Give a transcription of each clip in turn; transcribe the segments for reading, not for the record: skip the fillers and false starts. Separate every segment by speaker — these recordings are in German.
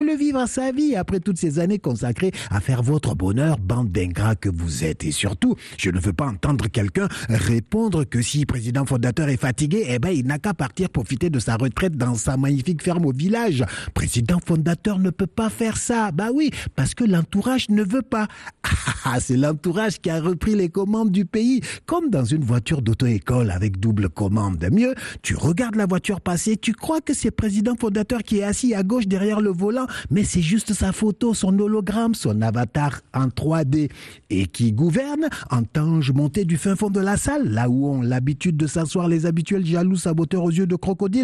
Speaker 1: laissez-le vivre sa vie après toutes ces années consacrées à faire votre bonheur, bande d'ingrats que vous êtes. Et surtout, je ne veux pas entendre quelqu'un répondre que si président fondateur est fatigué, il n'a qu'à partir profiter de sa retraite dans sa magnifique ferme au village. Président fondateur ne peut pas faire ça. Oui, parce que l'entourage ne veut pas. C'est l'entourage qui a repris les commandes du pays, comme dans une voiture d'auto-école avec double commande. Mieux, tu regardes la voiture passer, tu crois que c'est président fondateur qui est assis à gauche derrière le volant, mais c'est juste sa photo, son hologramme, son avatar en 3D. Et qui gouverne, entends-je monter du fin fond de la salle, là où ont l'habitude de s'asseoir les habituels jaloux saboteurs aux yeux de crocodile.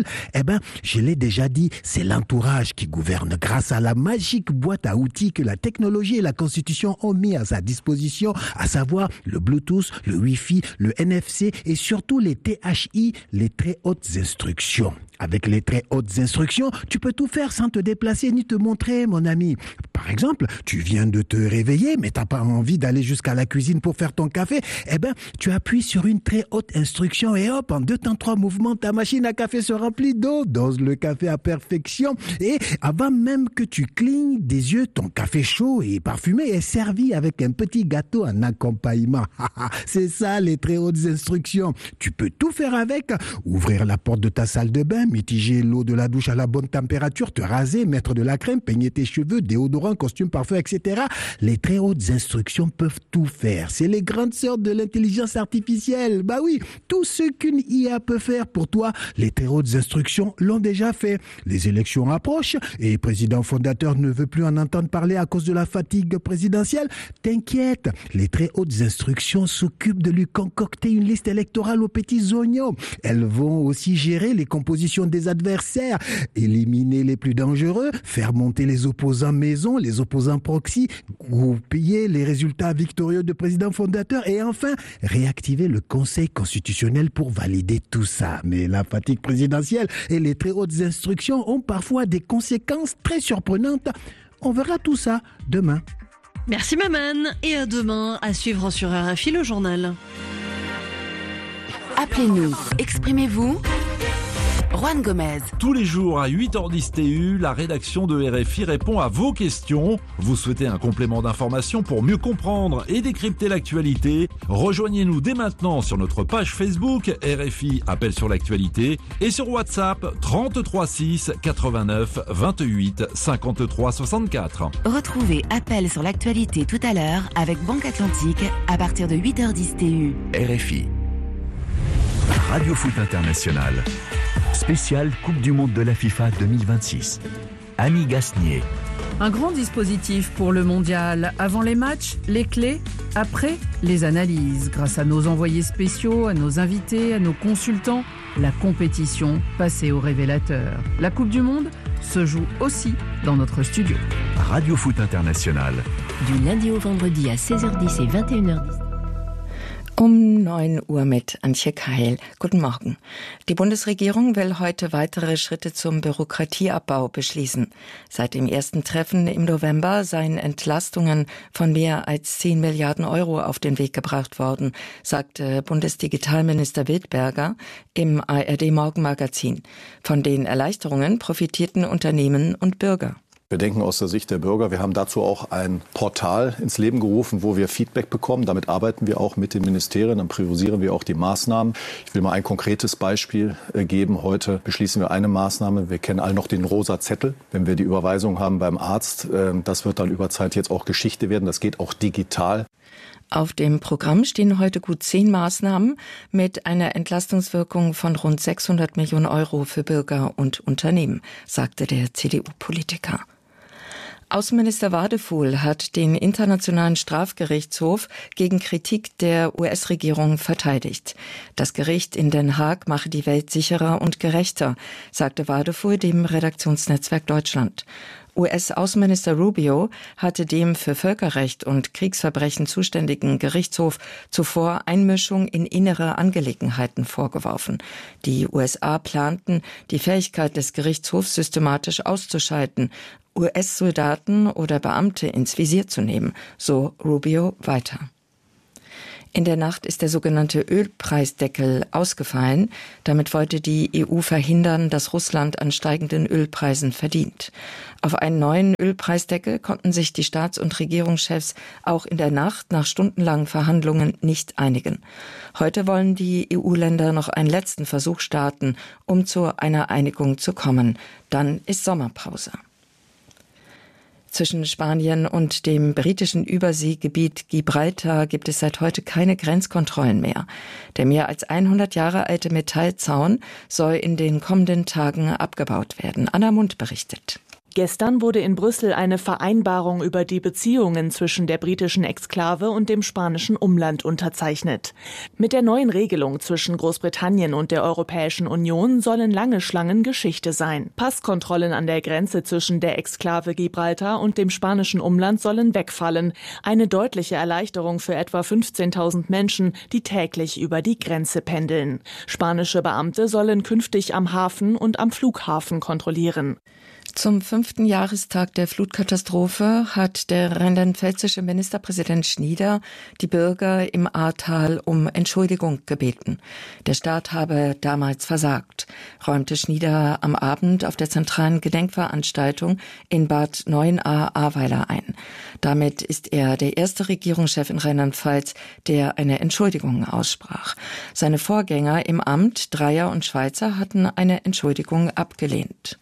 Speaker 1: Je l'ai déjà dit, c'est l'entourage qui gouverne grâce à la magique boîte à outils que la technologie et la Constitution ont mis à sa disposition, à savoir le Bluetooth, le Wi-Fi, le NFC et surtout les THI, les très hautes instructions. Avec les très hautes instructions, tu peux tout faire sans te déplacer ni te montrer, mon ami. Par exemple, tu viens de te réveiller, mais t'as pas envie d'aller jusqu'à la cuisine pour faire ton café. Tu appuies sur une très haute instruction et hop, en 2 temps 3 mouvements, ta machine à café se remplit d'eau, dose le café à perfection. Et avant même que tu clignes des yeux, ton café chaud et parfumé est servi avec un petit gâteau en accompagnement. C'est ça, les très hautes instructions. Tu peux tout faire avec. Ouvrir la porte de ta salle de bain, mitiger l'eau de la douche à la bonne température, te raser, mettre de la crème, peigner tes cheveux, déodorant, costume, parfum, etc. Les très hautes instructions peuvent tout faire. C'est les grandes sœurs de l'intelligence artificielle. Oui, tout ce qu'une IA peut faire pour toi, les très hautes instructions l'ont déjà fait. Les élections approchent et le président fondateur ne veut plus en entendre parler à cause de la fatigue présidentielle. T'inquiète, les très hautes instructions s'occupent de lui concocter une liste électorale aux petits oignons. Elles vont aussi gérer les compositions des adversaires, éliminer les plus dangereux, faire monter les opposants maison, les opposants proxy, goupiller les résultats victorieux de président fondateur et enfin réactiver le Conseil constitutionnel pour valider tout ça. Mais la fatigue présidentielle et les très hautes instructions ont parfois des conséquences très surprenantes. On verra tout ça demain.
Speaker 2: Merci Maman et à demain à suivre sur RFI le journal.
Speaker 3: Appelez-nous, exprimez-vous. Juan Gomez.
Speaker 4: Tous les jours à 8h10 TU, la rédaction de RFI répond à vos questions. Vous souhaitez un complément d'information pour mieux comprendre et décrypter l'actualité? Rejoignez-nous dès maintenant sur notre page Facebook RFI Appel sur l'actualité et sur WhatsApp 33 6 89 28 53 64.
Speaker 3: Retrouvez Appel sur l'actualité tout à l'heure avec Banque Atlantique à partir de 8h10 TU.
Speaker 5: RFI. Radio Foot International. Spécial Coupe du Monde de la FIFA 2026. Annie Gasnier.
Speaker 6: Un grand dispositif pour le mondial. Avant les matchs, les clés. Après, les analyses. Grâce à nos envoyés spéciaux, à nos invités, à nos consultants, la compétition passée au révélateur. La Coupe du Monde se joue aussi dans notre studio.
Speaker 5: Radio Foot International.
Speaker 7: Du lundi au vendredi à 16h10 et 21h10.
Speaker 8: 9 Uhr mit Antje Keil. Guten Morgen. Die Bundesregierung will heute weitere Schritte zum Bürokratieabbau beschließen. Seit dem ersten Treffen im November seien Entlastungen von mehr als 10 Milliarden Euro auf den Weg gebracht worden, sagte Bundesdigitalminister Wildberger im ARD-Morgenmagazin. Von den Erleichterungen profitierten Unternehmen und Bürger.
Speaker 9: Wir denken aus der Sicht der Bürger. Wir haben dazu auch ein Portal ins Leben gerufen, wo wir Feedback bekommen. Damit arbeiten wir auch mit den Ministerien, dann priorisieren wir auch die Maßnahmen. Ich will mal ein konkretes Beispiel geben. Heute beschließen wir eine Maßnahme. Wir kennen alle noch den rosa Zettel. Wenn wir die Überweisung haben beim Arzt, das wird dann über Zeit jetzt auch Geschichte werden. Das geht auch digital.
Speaker 8: Auf dem Programm stehen heute gut 10 Maßnahmen mit einer Entlastungswirkung von rund 600 Millionen Euro für Bürger und Unternehmen, sagte der CDU-Politiker. Außenminister Wadefuhl hat den Internationalen Strafgerichtshof gegen Kritik der US-Regierung verteidigt. Das Gericht in Den Haag mache die Welt sicherer und gerechter, sagte Wadefuhl dem Redaktionsnetzwerk Deutschland. US-Außenminister Rubio hatte dem für Völkerrecht und Kriegsverbrechen zuständigen Gerichtshof zuvor Einmischung in innere Angelegenheiten vorgeworfen. Die USA planten, die Fähigkeit des Gerichtshofs systematisch auszuschalten, US-Soldaten oder Beamte ins Visier zu nehmen, so Rubio weiter. In der Nacht ist der sogenannte Ölpreisdeckel ausgefallen. Damit wollte die EU verhindern, dass Russland an steigenden Ölpreisen verdient. Auf einen neuen Ölpreisdeckel konnten sich die Staats- und Regierungschefs auch in der Nacht nach stundenlangen Verhandlungen nicht einigen. Heute wollen die EU-Länder noch einen letzten Versuch starten, um zu einer Einigung zu kommen. Dann ist Sommerpause. Zwischen Spanien und dem britischen Überseegebiet Gibraltar gibt es seit heute keine Grenzkontrollen mehr. Der mehr als 100 Jahre alte Metallzaun soll in den kommenden Tagen abgebaut werden. Anna Mund berichtet.
Speaker 10: Gestern wurde in Brüssel eine Vereinbarung über die Beziehungen zwischen der britischen Exklave und dem spanischen Umland unterzeichnet. Mit der neuen Regelung zwischen Großbritannien und der Europäischen Union sollen lange Schlangen Geschichte sein. Passkontrollen an der Grenze zwischen der Exklave Gibraltar und dem spanischen Umland sollen wegfallen. Eine deutliche Erleichterung für etwa 15.000 Menschen, die täglich über die Grenze pendeln. Spanische Beamte sollen künftig am Hafen und am Flughafen kontrollieren.
Speaker 8: Zum 5. Jahrestag der Flutkatastrophe hat der rheinland-pfälzische Ministerpräsident Schnieder die Bürger im Ahrtal um Entschuldigung gebeten. Der Staat habe damals versagt, räumte Schnieder am Abend auf der zentralen Gedenkveranstaltung in Bad Neuenahr-Ahrweiler ein. Damit ist er der erste Regierungschef in Rheinland-Pfalz, der eine Entschuldigung aussprach. Seine Vorgänger im Amt, Dreyer und Schweizer, hatten eine Entschuldigung abgelehnt.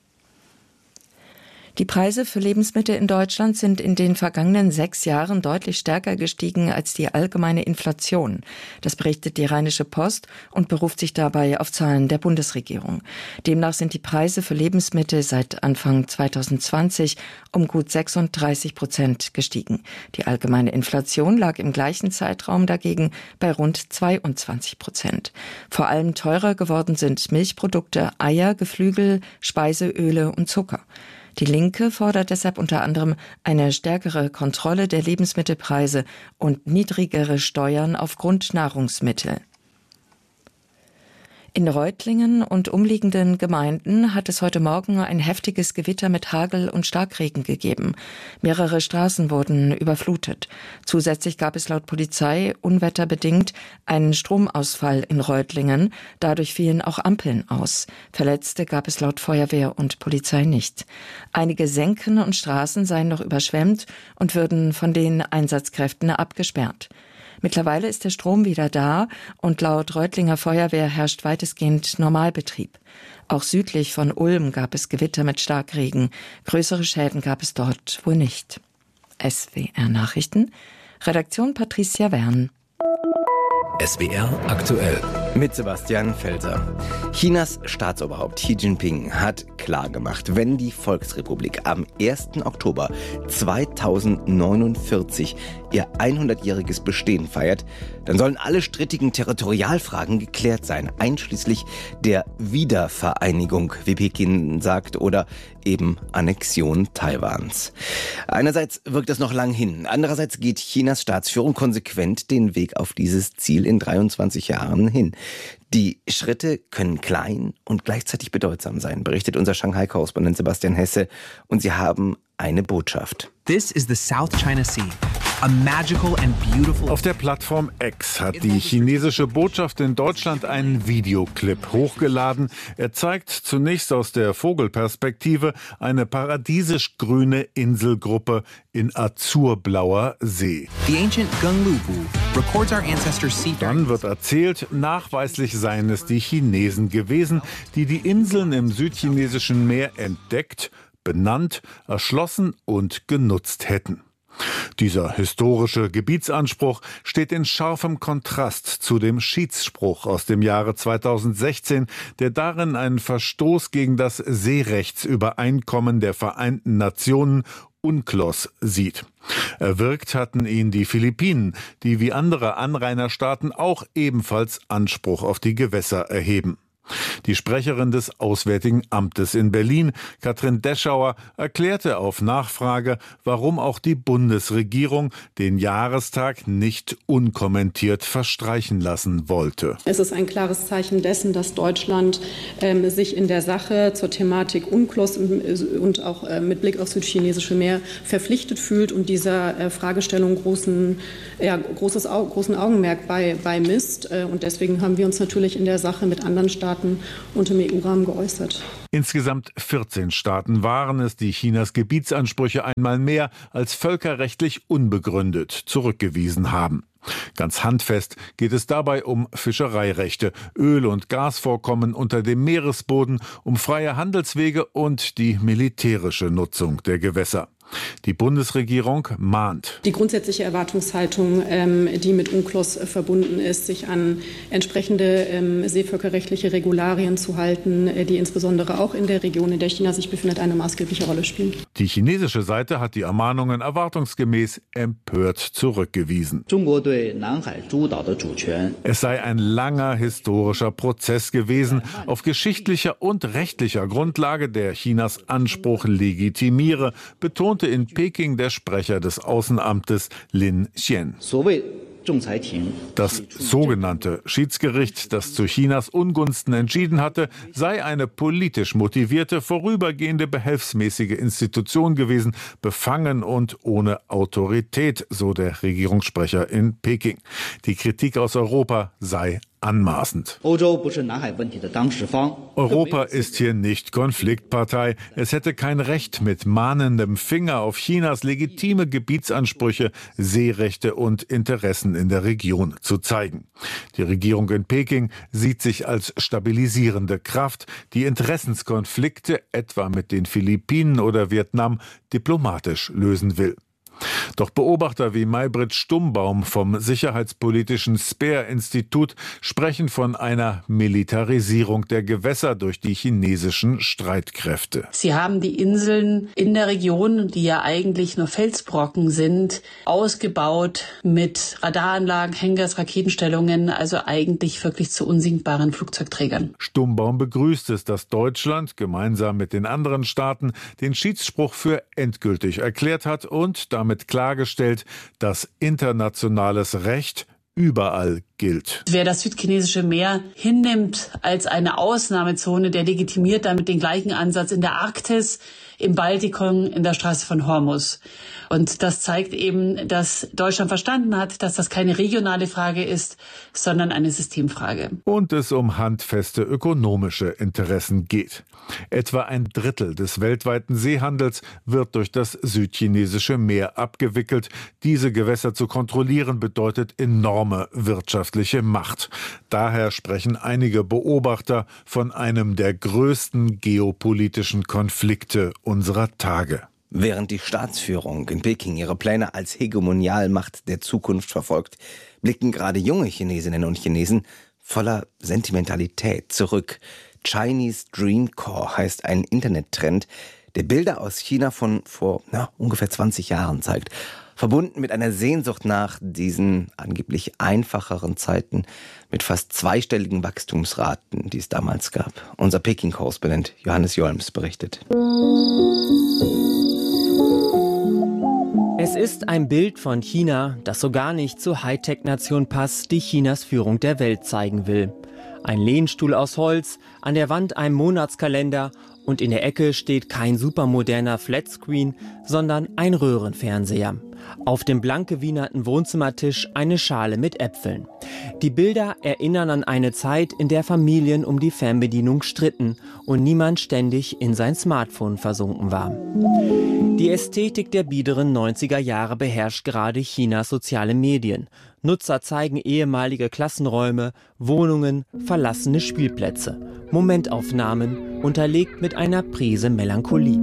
Speaker 8: Die Preise für Lebensmittel in Deutschland sind in den vergangenen 6 Jahren deutlich stärker gestiegen als die allgemeine Inflation. Das berichtet die Rheinische Post und beruft sich dabei auf Zahlen der Bundesregierung. Demnach sind die Preise für Lebensmittel seit Anfang 2020 um gut 36% gestiegen. Die allgemeine Inflation lag im gleichen Zeitraum dagegen bei rund 22%. Vor allem teurer geworden sind Milchprodukte, Eier, Geflügel, Speiseöle und Zucker. Die Linke fordert deshalb unter anderem eine stärkere Kontrolle der Lebensmittelpreise und niedrigere Steuern auf Grundnahrungsmittel. In Reutlingen und umliegenden Gemeinden hat es heute Morgen ein heftiges Gewitter mit Hagel und Starkregen gegeben. Mehrere Straßen wurden überflutet. Zusätzlich gab es laut Polizei unwetterbedingt einen Stromausfall in Reutlingen. Dadurch fielen auch Ampeln aus. Verletzte gab es laut Feuerwehr und Polizei nicht. Einige Senken und Straßen seien noch überschwemmt und würden von den Einsatzkräften abgesperrt. Mittlerweile ist der Strom wieder da und laut Reutlinger Feuerwehr herrscht weitestgehend Normalbetrieb. Auch südlich von Ulm gab es Gewitter mit Starkregen. Größere Schäden gab es dort wohl nicht. SWR Nachrichten, Redaktion Patricia Wern.
Speaker 11: SWR aktuell. Mit Sebastian Felser. Chinas Staatsoberhaupt Xi Jinping hat klargemacht, wenn die Volksrepublik am 1. Oktober 2049 ihr 100-jähriges Bestehen feiert, dann sollen alle strittigen Territorialfragen geklärt sein, einschließlich der Wiedervereinigung, wie Peking sagt, oder eben Annexion Taiwans. Einerseits wirkt das noch lang hin, andererseits geht Chinas Staatsführung konsequent den Weg auf dieses Ziel in 23 Jahren hin. Die Schritte können klein und gleichzeitig bedeutsam sein, berichtet unser Shanghai-Korrespondent Sebastian Hesse. Und sie haben eine Botschaft.
Speaker 12: This is the South China Sea. A magical and beautiful.
Speaker 13: Auf der Plattform X hat die chinesische Botschaft in Deutschland einen Videoclip hochgeladen. Er zeigt zunächst aus der Vogelperspektive eine paradiesisch grüne Inselgruppe in azurblauer See.
Speaker 12: The ancient Genglubu records our ancestors' sea.
Speaker 13: Dann wird erzählt, nachweislich seien es die Chinesen gewesen, die die Inseln im südchinesischen Meer entdeckt, benannt, erschlossen und genutzt hätten. Dieser historische Gebietsanspruch steht in scharfem Kontrast zu dem Schiedsspruch aus dem Jahre 2016, der darin einen Verstoß gegen das Seerechtsübereinkommen der Vereinten Nationen UNCLOS sieht. Erwirkt hatten ihn die Philippinen, die wie andere Anrainerstaaten auch ebenfalls Anspruch auf die Gewässer erheben. Die Sprecherin des Auswärtigen Amtes in Berlin, Katrin Deschauer, erklärte auf Nachfrage, warum auch die Bundesregierung den Jahrestag nicht unkommentiert verstreichen lassen wollte.
Speaker 14: Es ist ein klares Zeichen dessen, dass Deutschland sich in der Sache zur Thematik UNCLOS und auch mit Blick aufs südchinesische Meer verpflichtet fühlt und dieser Fragestellung großen Augenmerk beimisst. Und deswegen haben wir uns natürlich in der Sache mit anderen Staaten und im EU-Rahmen geäußert.
Speaker 13: Insgesamt 14 Staaten waren es, die Chinas Gebietsansprüche einmal mehr als völkerrechtlich unbegründet zurückgewiesen haben. Ganz handfest geht es dabei um Fischereirechte, Öl- und Gasvorkommen unter dem Meeresboden, um freie Handelswege und die militärische Nutzung der Gewässer. Die Bundesregierung mahnt.
Speaker 14: Die grundsätzliche Erwartungshaltung, die mit UNCLOS verbunden ist, sich an entsprechende seevölkerrechtliche Regularien zu halten, die insbesondere auch in der Region, in der China sich befindet, eine maßgebliche Rolle spielen.
Speaker 13: Die chinesische Seite hat die Ermahnungen erwartungsgemäß empört zurückgewiesen. Es sei ein langer historischer Prozess gewesen, auf geschichtlicher und rechtlicher Grundlage, der Chinas Anspruch legitimiere, betonte in Peking der Sprecher des Außenamtes Lin Xian. Das sogenannte Schiedsgericht, das zu Chinas Ungunsten entschieden hatte, sei eine politisch motivierte, vorübergehende, behelfsmäßige Institution gewesen, befangen und ohne Autorität, so der Regierungssprecher in Peking. Die Kritik aus Europa sei anmaßend. Europa ist hier nicht Konfliktpartei. Es hätte kein Recht, mit mahnendem Finger auf Chinas legitime Gebietsansprüche, Seerechte und Interessen in der Region zu zeigen. Die Regierung in Peking sieht sich als stabilisierende Kraft, die Interessenskonflikte, etwa mit den Philippinen oder Vietnam, diplomatisch lösen will. Doch Beobachter wie Maybrit Stummbaum vom sicherheitspolitischen SPARE-Institut sprechen von einer Militarisierung der Gewässer durch die chinesischen Streitkräfte.
Speaker 15: Sie haben die Inseln in der Region, die ja eigentlich nur Felsbrocken sind, ausgebaut mit Radaranlagen, Hangars, Raketenstellungen, also eigentlich wirklich zu unsinkbaren Flugzeugträgern.
Speaker 13: Stummbaum begrüßt es, dass Deutschland gemeinsam mit den anderen Staaten den Schiedsspruch für endgültig erklärt hat und damit klargestellt, dass internationales Recht überall gilt.
Speaker 15: Wer das südchinesische Meer hinnimmt als eine Ausnahmezone, der legitimiert damit den gleichen Ansatz in der Arktis, im Baltikum, in der Straße von Hormuz. Und das zeigt eben, dass Deutschland verstanden hat, dass das keine regionale Frage ist, sondern eine Systemfrage.
Speaker 13: Und es um handfeste ökonomische Interessen geht. Etwa 1/3 des weltweiten Seehandels wird durch das südchinesische Meer abgewickelt. Diese Gewässer zu kontrollieren bedeutet enorme wirtschaftliche Macht. Daher sprechen einige Beobachter von einem der größten geopolitischen Konflikte unserer Tage.
Speaker 11: Während die Staatsführung in Peking ihre Pläne als Hegemonialmacht der Zukunft verfolgt, blicken gerade junge Chinesinnen und Chinesen voller Sentimentalität zurück. Chinese Dream Core heißt ein Internettrend, der Bilder aus China von vor ungefähr 20 Jahren zeigt. Verbunden mit einer Sehnsucht nach diesen angeblich einfacheren Zeiten mit fast zweistelligen Wachstumsraten, die es damals gab. Unser Peking-Korrespondent Johannes Jolms berichtet.
Speaker 16: Es ist ein Bild von China, das so gar nicht zur Hightech-Nation passt, die Chinas Führung der Welt zeigen will. Ein Lehnstuhl aus Holz, an der Wand ein Monatskalender und in der Ecke steht kein supermoderner Flatscreen, sondern ein Röhrenfernseher. Auf dem blank gewienerten Wohnzimmertisch eine Schale mit Äpfeln. Die Bilder erinnern an eine Zeit, in der Familien um die Fernbedienung stritten und niemand ständig in sein Smartphone versunken war. Die Ästhetik der biederen 90er Jahre beherrscht gerade Chinas soziale Medien. Nutzer zeigen ehemalige Klassenräume, Wohnungen, verlassene Spielplätze, Momentaufnahmen, unterlegt mit einer Prise Melancholie.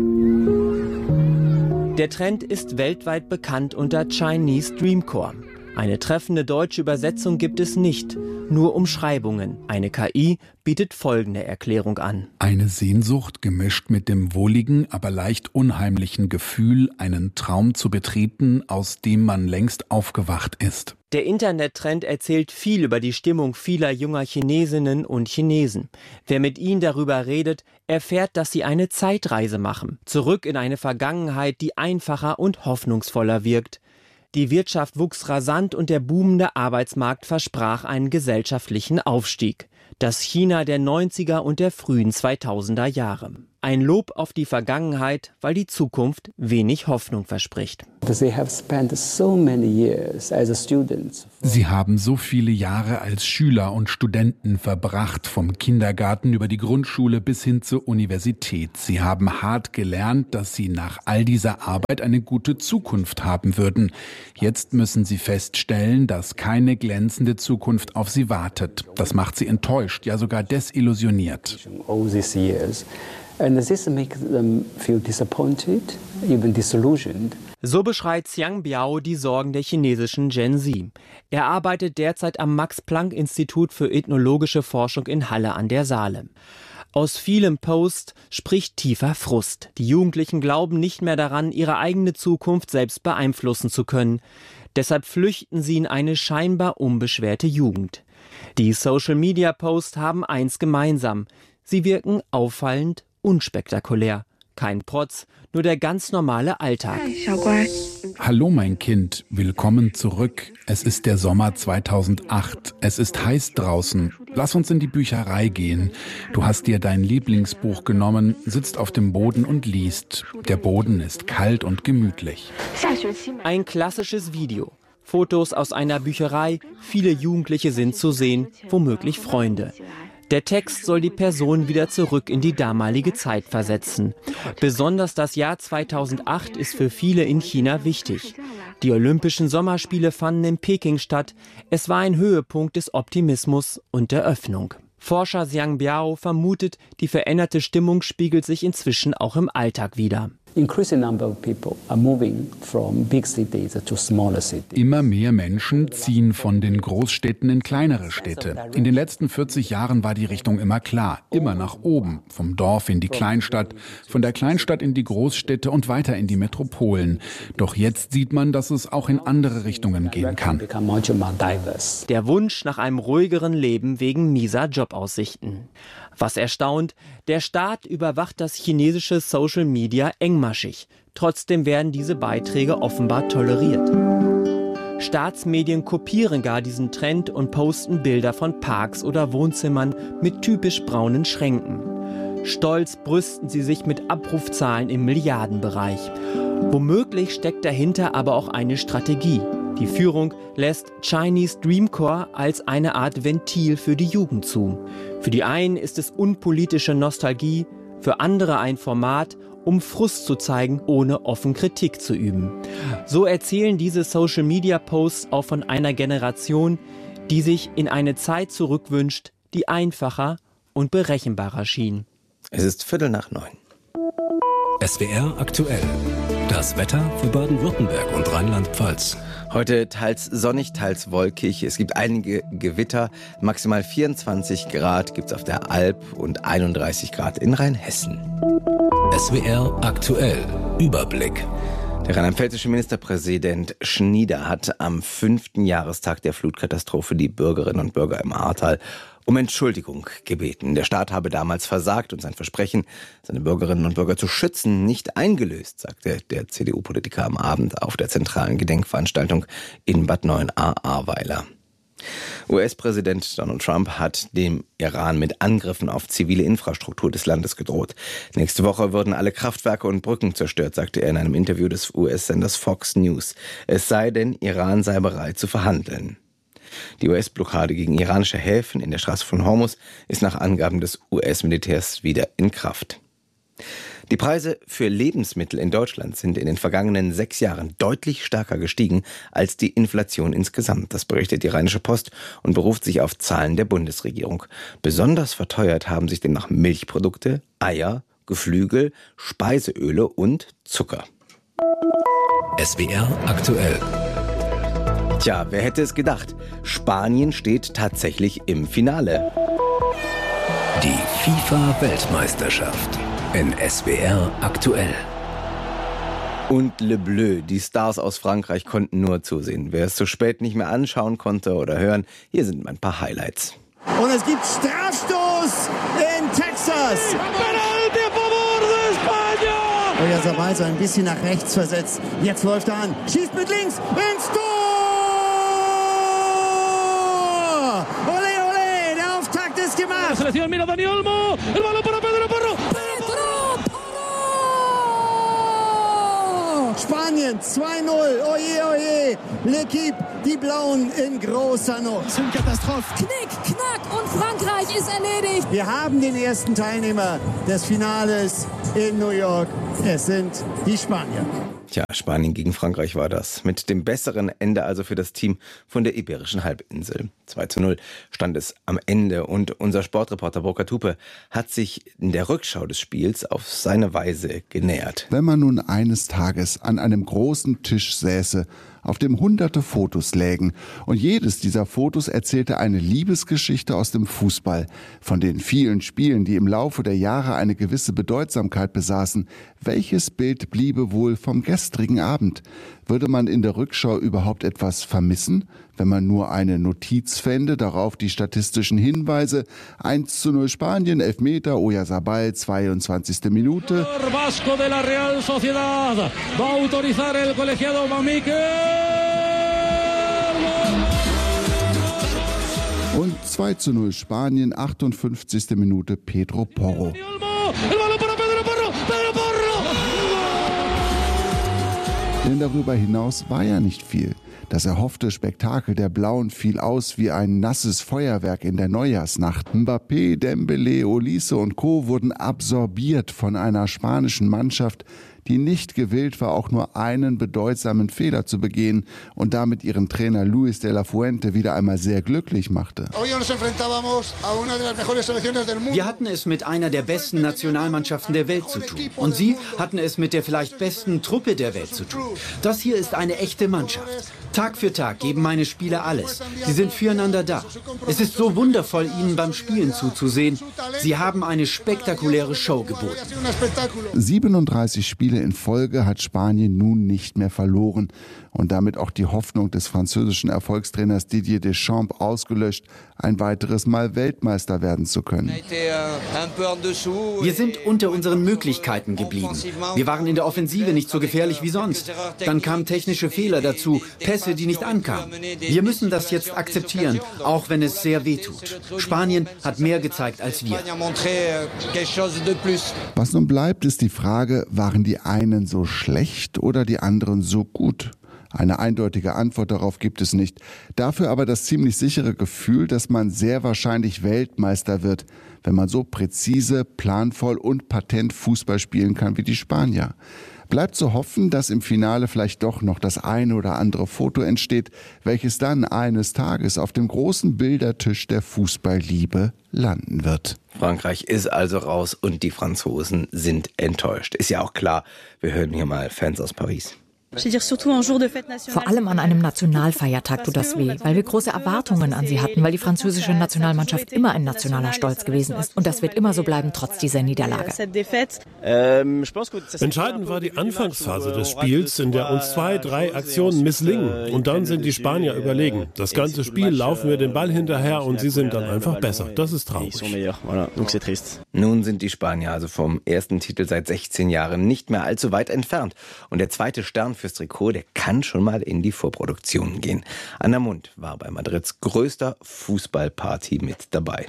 Speaker 16: Der Trend ist weltweit bekannt unter Chinese Dream Core. Eine treffende deutsche Übersetzung gibt es nicht, nur Umschreibungen. Eine KI bietet folgende Erklärung an.
Speaker 17: Eine Sehnsucht gemischt mit dem wohligen, aber leicht unheimlichen Gefühl, einen Traum zu betreten, aus dem man längst aufgewacht ist.
Speaker 16: Der Internettrend erzählt viel über die Stimmung vieler junger Chinesinnen und Chinesen. Wer mit ihnen darüber redet, erfährt, dass sie eine Zeitreise machen. Zurück in eine Vergangenheit, die einfacher und hoffnungsvoller wirkt. Die Wirtschaft wuchs rasant und der boomende Arbeitsmarkt versprach einen gesellschaftlichen Aufstieg. Das China der 90er und der frühen 2000er Jahre. Ein Lob auf die Vergangenheit, weil die Zukunft wenig Hoffnung verspricht.
Speaker 17: Sie haben so viele Jahre als Schüler und Studenten verbracht, vom Kindergarten über die Grundschule bis hin zur Universität. Sie haben hart gelernt, dass sie nach all dieser Arbeit eine gute Zukunft haben würden. Jetzt müssen sie feststellen, dass keine glänzende Zukunft auf sie wartet. Das macht sie enttäuscht, ja sogar desillusioniert.
Speaker 18: And this makes them feel disappointed, even disillusioned.
Speaker 16: So beschreibt Xiang Biao die Sorgen der chinesischen Gen Z. Er arbeitet derzeit am Max-Planck-Institut für ethnologische Forschung in Halle an der Saale. Aus vielem Post spricht tiefer Frust. Die Jugendlichen glauben nicht mehr daran, ihre eigene Zukunft selbst beeinflussen zu können. Deshalb flüchten sie in eine scheinbar unbeschwerte Jugend. Die Social-Media-Posts haben eins gemeinsam. Sie wirken auffallend unspektakulär. Kein Protz, nur der ganz normale Alltag.
Speaker 17: Hallo mein Kind, willkommen zurück. Es ist der Sommer 2008. Es ist heiß draußen. Lass uns in die Bücherei gehen. Du hast dir dein Lieblingsbuch genommen, sitzt auf dem Boden und liest. Der Boden ist kalt und gemütlich.
Speaker 16: Ein klassisches Video. Fotos aus einer Bücherei, viele Jugendliche sind zu sehen, womöglich Freunde. Der Text soll die Person wieder zurück in die damalige Zeit versetzen. Besonders das Jahr 2008 ist für viele in China wichtig. Die Olympischen Sommerspiele fanden in Peking statt. Es war ein Höhepunkt des Optimismus und der Öffnung. Forscher Xiang Biao vermutet, die veränderte Stimmung spiegelt sich inzwischen auch im Alltag wider.
Speaker 17: Immer mehr Menschen ziehen von den Großstädten in kleinere Städte. In den letzten 40 Jahren war die Richtung immer klar, immer nach oben, vom Dorf in die Kleinstadt, von der Kleinstadt in die Großstädte und weiter in die Metropolen. Doch jetzt sieht man, dass es auch in andere Richtungen gehen kann.
Speaker 16: Der Wunsch nach einem ruhigeren Leben wegen mieser Jobaussichten. Was erstaunt, der Staat überwacht das chinesische Social Media engmaschig. Trotzdem werden diese Beiträge offenbar toleriert. Staatsmedien kopieren gar diesen Trend und posten Bilder von Parks oder Wohnzimmern mit typisch braunen Schränken. Stolz brüsten sie sich mit Abrufzahlen im Milliardenbereich. Womöglich steckt dahinter aber auch eine Strategie. Die Führung lässt Chinese Dream Core als eine Art Ventil für die Jugend zu. Für die einen ist es unpolitische Nostalgie, für andere ein Format, um Frust zu zeigen, ohne offen Kritik zu üben. So erzählen diese Social-Media-Posts auch von einer Generation, die sich in eine Zeit zurückwünscht, die einfacher und berechenbarer schien.
Speaker 11: Es ist 8:45.
Speaker 19: SWR aktuell. Das Wetter für Baden-Württemberg und Rheinland-Pfalz.
Speaker 11: Heute teils sonnig, teils wolkig. Es gibt einige Gewitter. Maximal 24 Grad gibt es auf der Alp und 31 Grad in Rheinhessen.
Speaker 19: SWR aktuell. Überblick.
Speaker 11: Der rheinland-pfälzische Ministerpräsident Schnieder hat am 5. Jahrestag der Flutkatastrophe die Bürgerinnen und Bürger im Ahrtal um Entschuldigung gebeten. Der Staat habe damals versagt und sein Versprechen, seine Bürgerinnen und Bürger zu schützen, nicht eingelöst, sagte der CDU-Politiker am Abend auf der zentralen Gedenkveranstaltung in Bad Neuenahr-Ahrweiler. US-Präsident Donald Trump hat dem Iran mit Angriffen auf zivile Infrastruktur des Landes gedroht. Nächste Woche würden alle Kraftwerke und Brücken zerstört, sagte er in einem Interview des US-Senders Fox News. Es sei denn, Iran sei bereit zu verhandeln. Die US-Blockade gegen iranische Häfen in der Straße von Hormuz ist nach Angaben des US-Militärs wieder in Kraft. Die Preise für Lebensmittel in Deutschland sind in den vergangenen 6 Jahren deutlich stärker gestiegen als die Inflation insgesamt. Das berichtet die Rheinische Post und beruft sich auf Zahlen der Bundesregierung. Besonders verteuert haben sich demnach Milchprodukte, Eier, Geflügel, Speiseöle und Zucker.
Speaker 19: SWR aktuell.
Speaker 11: Tja, wer hätte es gedacht? Spanien steht tatsächlich im Finale.
Speaker 19: Die FIFA-Weltmeisterschaft in SWR aktuell.
Speaker 11: Und Le Bleu, die Stars aus Frankreich, konnten nur zusehen. Wer es zu spät nicht mehr anschauen konnte oder hören, hier sind ein paar Highlights.
Speaker 20: Und es gibt Strafstoß in Texas. Oyarzabal so ein bisschen nach rechts versetzt. Jetzt läuft er an. Schießt mit links ins Tor. Ole, ole, der Auftakt ist gemacht. Spanien 2-0, oje, oje, L'Équipe, die Blauen in großer Not. Katastrophe.
Speaker 21: Knick, knack und Frankreich ist erledigt.
Speaker 20: Wir haben den ersten Teilnehmer des Finales in New York. Es sind die Spanier.
Speaker 11: Tja, Spanien gegen Frankreich war das. Mit dem besseren Ende also für das Team von der Iberischen Halbinsel. 2-0 stand es am Ende und unser Sportreporter Burkhard Hupe hat sich in der Rückschau des Spiels auf seine Weise genähert.
Speaker 22: Wenn man nun eines Tages an einem großen Tisch säße, auf dem hunderte Fotos lägen und jedes dieser Fotos erzählte eine Liebesgeschichte aus dem Fußball, von den vielen Spielen, die im Laufe der Jahre eine gewisse Bedeutsamkeit besaßen, welches Bild bliebe wohl vom gestrigen Abend? Würde man in der Rückschau überhaupt etwas vermissen, wenn man nur eine Notiz fände, darauf die statistischen Hinweise? 1:0 Spanien, Elfmeter, Oyarzabal, 22. Minute.
Speaker 23: Vasco de la Real Sociedad va a autorizar el colegiado Mamique.
Speaker 22: Und 2:0 Spanien, 58. Minute, Pedro Porro. Denn darüber hinaus war ja nicht viel. Das erhoffte Spektakel der Blauen fiel aus wie ein nasses Feuerwerk in der Neujahrsnacht. Mbappé, Dembélé, Olise und Co. wurden absorbiert von einer spanischen Mannschaft, die nicht gewillt war, auch nur einen bedeutsamen Fehler zu begehen und damit ihren Trainer Luis de la Fuente wieder einmal sehr glücklich machte.
Speaker 24: Wir hatten es mit einer der besten Nationalmannschaften der Welt zu tun. Und sie hatten es mit der vielleicht besten Truppe der Welt zu tun. Das hier ist eine echte Mannschaft. Tag für Tag geben meine Spieler alles. Sie sind füreinander da. Es ist so wundervoll, ihnen beim Spielen zuzusehen. Sie haben eine spektakuläre Show geboten.
Speaker 22: 37 Spiele in Folge hat Spanien nun nicht mehr verloren und damit auch die Hoffnung des französischen Erfolgstrainers Didier Deschamps ausgelöscht, ein weiteres Mal Weltmeister werden zu können.
Speaker 24: Wir sind unter unseren Möglichkeiten geblieben. Wir waren in der Offensive nicht so gefährlich wie sonst. Dann kamen technische Fehler dazu, Pässe, die nicht ankamen. Wir müssen das jetzt akzeptieren, auch wenn es sehr weh tut. Spanien hat mehr gezeigt als wir.
Speaker 22: Was nun bleibt, ist die Frage, waren die einen so schlecht oder die anderen so gut? Eine eindeutige Antwort darauf gibt es nicht. Dafür aber das ziemlich sichere Gefühl, dass man sehr wahrscheinlich Weltmeister wird, wenn man so präzise, planvoll und patent Fußball spielen kann wie die Spanier. Bleibt zu hoffen, dass im Finale vielleicht doch noch das eine oder andere Foto entsteht, welches dann eines Tages auf dem großen Bildertisch der Fußballliebe landen wird.
Speaker 11: Frankreich ist also raus und die Franzosen sind enttäuscht. Ist ja auch klar, wir hören hier mal Fans aus Paris.
Speaker 25: Vor allem an einem Nationalfeiertag tut das weh, weil wir große Erwartungen an sie hatten, weil die französische Nationalmannschaft immer ein nationaler Stolz gewesen ist. Und das wird immer so bleiben, trotz dieser Niederlage.
Speaker 26: Entscheidend war die Anfangsphase des Spiels, in der uns 2-3 Aktionen misslingen. Und dann sind die Spanier überlegen. Das ganze Spiel laufen wir den Ball hinterher und sie sind dann einfach besser. Das ist traurig.
Speaker 11: Nun sind die Spanier also vom ersten Titel seit 16 Jahren nicht mehr allzu weit entfernt. Und der zweite Stern fürs Trikot, der kann schon mal in die Vorproduktion gehen. Anna Mund war bei Madrids größter Fußballparty mit dabei.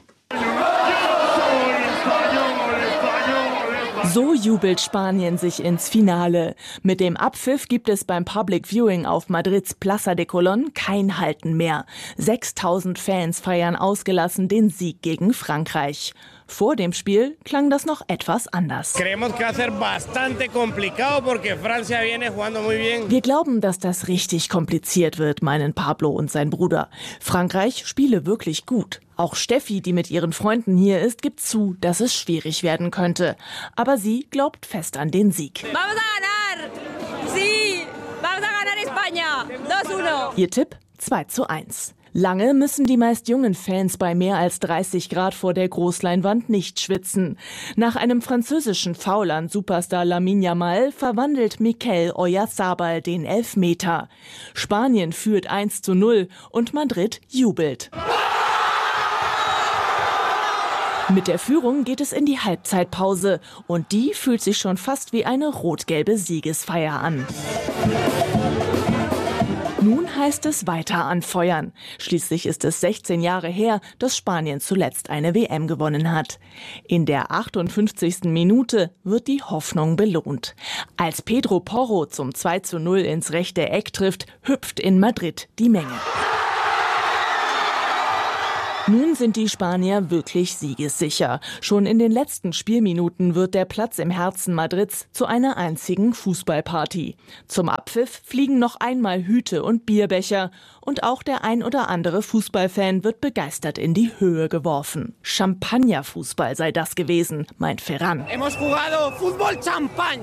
Speaker 10: So jubelt Spanien sich ins Finale. Mit dem Abpfiff gibt es beim Public Viewing auf Madrids Plaza de Colón kein Halten mehr. 6000 Fans feiern ausgelassen den Sieg gegen Frankreich. Vor dem Spiel klang das noch etwas anders. Wir glauben, dass das richtig kompliziert wird, meinen Pablo und sein Bruder. Frankreich spiele wirklich gut. Auch Steffi, die mit ihren Freunden hier ist, gibt zu, dass es schwierig werden könnte. Aber sie glaubt fest an den Sieg. Ihr Tipp? 2:1. Lange müssen die meist jungen Fans bei mehr als 30 Grad vor der Großleinwand nicht schwitzen. Nach einem französischen Foul an Superstar Lamine Yamal verwandelt Mikel Oyarzabal den Elfmeter. Spanien führt 1:0 und Madrid jubelt. Mit der Führung geht es in die Halbzeitpause und die fühlt sich schon fast wie eine rot-gelbe Siegesfeier an. Nun heißt es weiter anfeuern. Schließlich ist es 16 Jahre her, dass Spanien zuletzt eine WM gewonnen hat. In der 58. Minute wird die Hoffnung belohnt. Als Pedro Porro zum 2:0 ins rechte Eck trifft, hüpft in Madrid die Menge. Nun sind die Spanier wirklich siegessicher. Schon in den letzten Spielminuten wird der Platz im Herzen Madrids zu einer einzigen Fußballparty. Zum Abpfiff fliegen noch einmal Hüte und Bierbecher und auch der ein oder andere Fußballfan wird begeistert in die Höhe geworfen. Champagnerfußball sei das gewesen, meint Ferran.
Speaker 1: Hemos jugado fútbol champán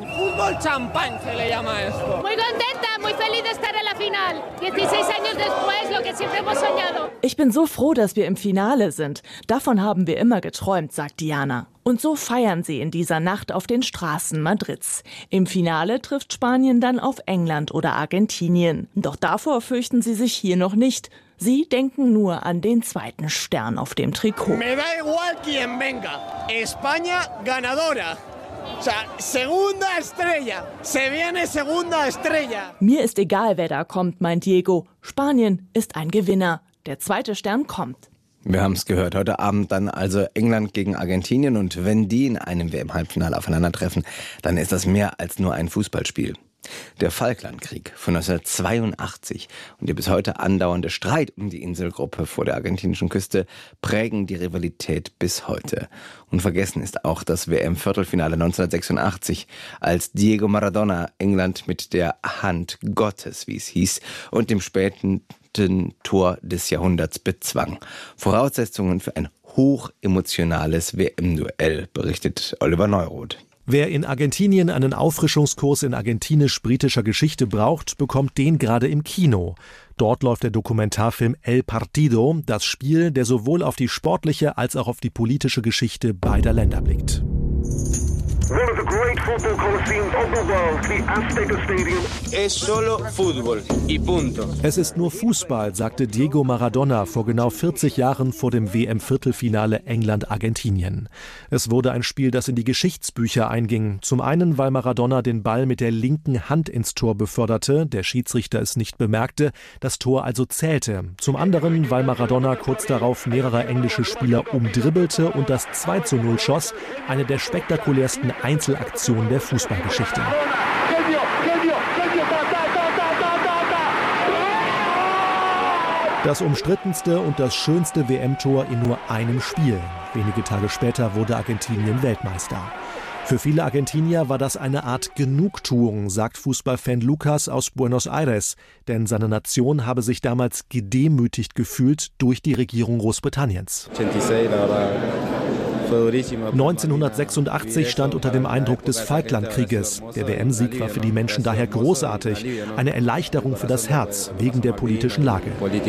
Speaker 1: se le llama esto.
Speaker 21: Muy contenta, muy feliz de estar en la final. 16 años después, lo que siempre hemos soñado.
Speaker 10: Ich bin so froh, dass wir im Finale sind. Davon haben wir immer geträumt, sagt Diana. Und so feiern sie in dieser Nacht auf den Straßen Madrids. Im Finale trifft Spanien dann auf England oder Argentinien. Doch davor fürchten sie sich hier noch nicht. Sie denken nur an den zweiten Stern auf dem Trikot.
Speaker 1: Me da igual quien venga. España ganadora. O sea, segunda estrella. Se viene segunda estrella.
Speaker 10: Mir ist egal, wer da kommt, meint Diego. Spanien ist ein Gewinner. Der zweite Stern kommt.
Speaker 11: Wir haben es gehört, heute Abend dann also England gegen Argentinien und wenn die in einem WM-Halbfinale aufeinandertreffen, dann ist das mehr als nur ein Fußballspiel. Der Falklandkrieg von 1982 und der bis heute andauernde Streit um die Inselgruppe vor der argentinischen Küste prägen die Rivalität bis heute. Und vergessen ist auch das WM-Viertelfinale 1986, als Diego Maradona England mit der Hand Gottes, wie es hieß, und dem späten Tor des Jahrhunderts bezwang. Voraussetzungen für ein hochemotionales WM-Duell, berichtet Oliver Neuroth.
Speaker 2: Wer in Argentinien einen Auffrischungskurs in argentinisch-britischer Geschichte braucht, bekommt den gerade im Kino. Dort läuft der Dokumentarfilm El Partido, das Spiel, der sowohl auf die sportliche als auch auf die politische Geschichte beider Länder blickt.
Speaker 3: One of the great football coliseums of the world, the Azteca Stadium.
Speaker 24: Es solo fútbol y punto.
Speaker 2: Es ist nur Fußball, sagte Diego Maradona vor genau 40 Jahren vor dem WM-Viertelfinale England-Argentinien. Es wurde ein Spiel, das in die Geschichtsbücher einging. Zum einen, weil Maradona den Ball mit der linken Hand ins Tor beförderte, der Schiedsrichter es nicht bemerkte, das Tor also zählte. Zum anderen, weil Maradona kurz darauf mehrere englische Spieler umdribbelte und das 2:0 schoss, eine der spektakulärsten Einzelaktionen der Fußballgeschichte. Das umstrittenste und das schönste WM-Tor in nur einem Spiel. Wenige Tage später wurde Argentinien Weltmeister. Für viele Argentinier war das eine Art Genugtuung, sagt Fußballfan Lucas aus Buenos Aires, denn seine Nation habe sich damals gedemütigt gefühlt durch die Regierung Großbritanniens. 1986 stand unter dem Eindruck des Falklandkrieges. Der WM-Sieg war für die Menschen daher großartig, eine Erleichterung für das Herz wegen der politischen Lage.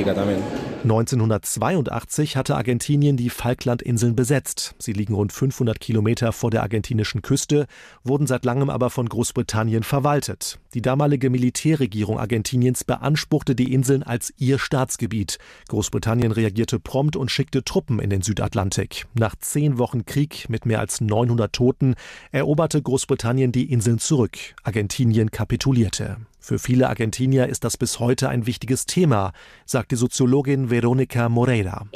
Speaker 2: 1982 hatte Argentinien die Falklandinseln besetzt. Sie liegen rund 500 Kilometer vor der argentinischen Küste, wurden seit langem aber von Großbritannien verwaltet. Die damalige Militärregierung Argentiniens beanspruchte die Inseln als ihr Staatsgebiet. Großbritannien reagierte prompt und schickte Truppen in den Südatlantik. Nach 10 Wochen Krieg mit mehr als 900 Toten eroberte Großbritannien die Inseln zurück. Argentinien kapitulierte. Für viele Argentinier ist das bis heute ein wichtiges Thema, sagt die Soziologin Verónica Moreira.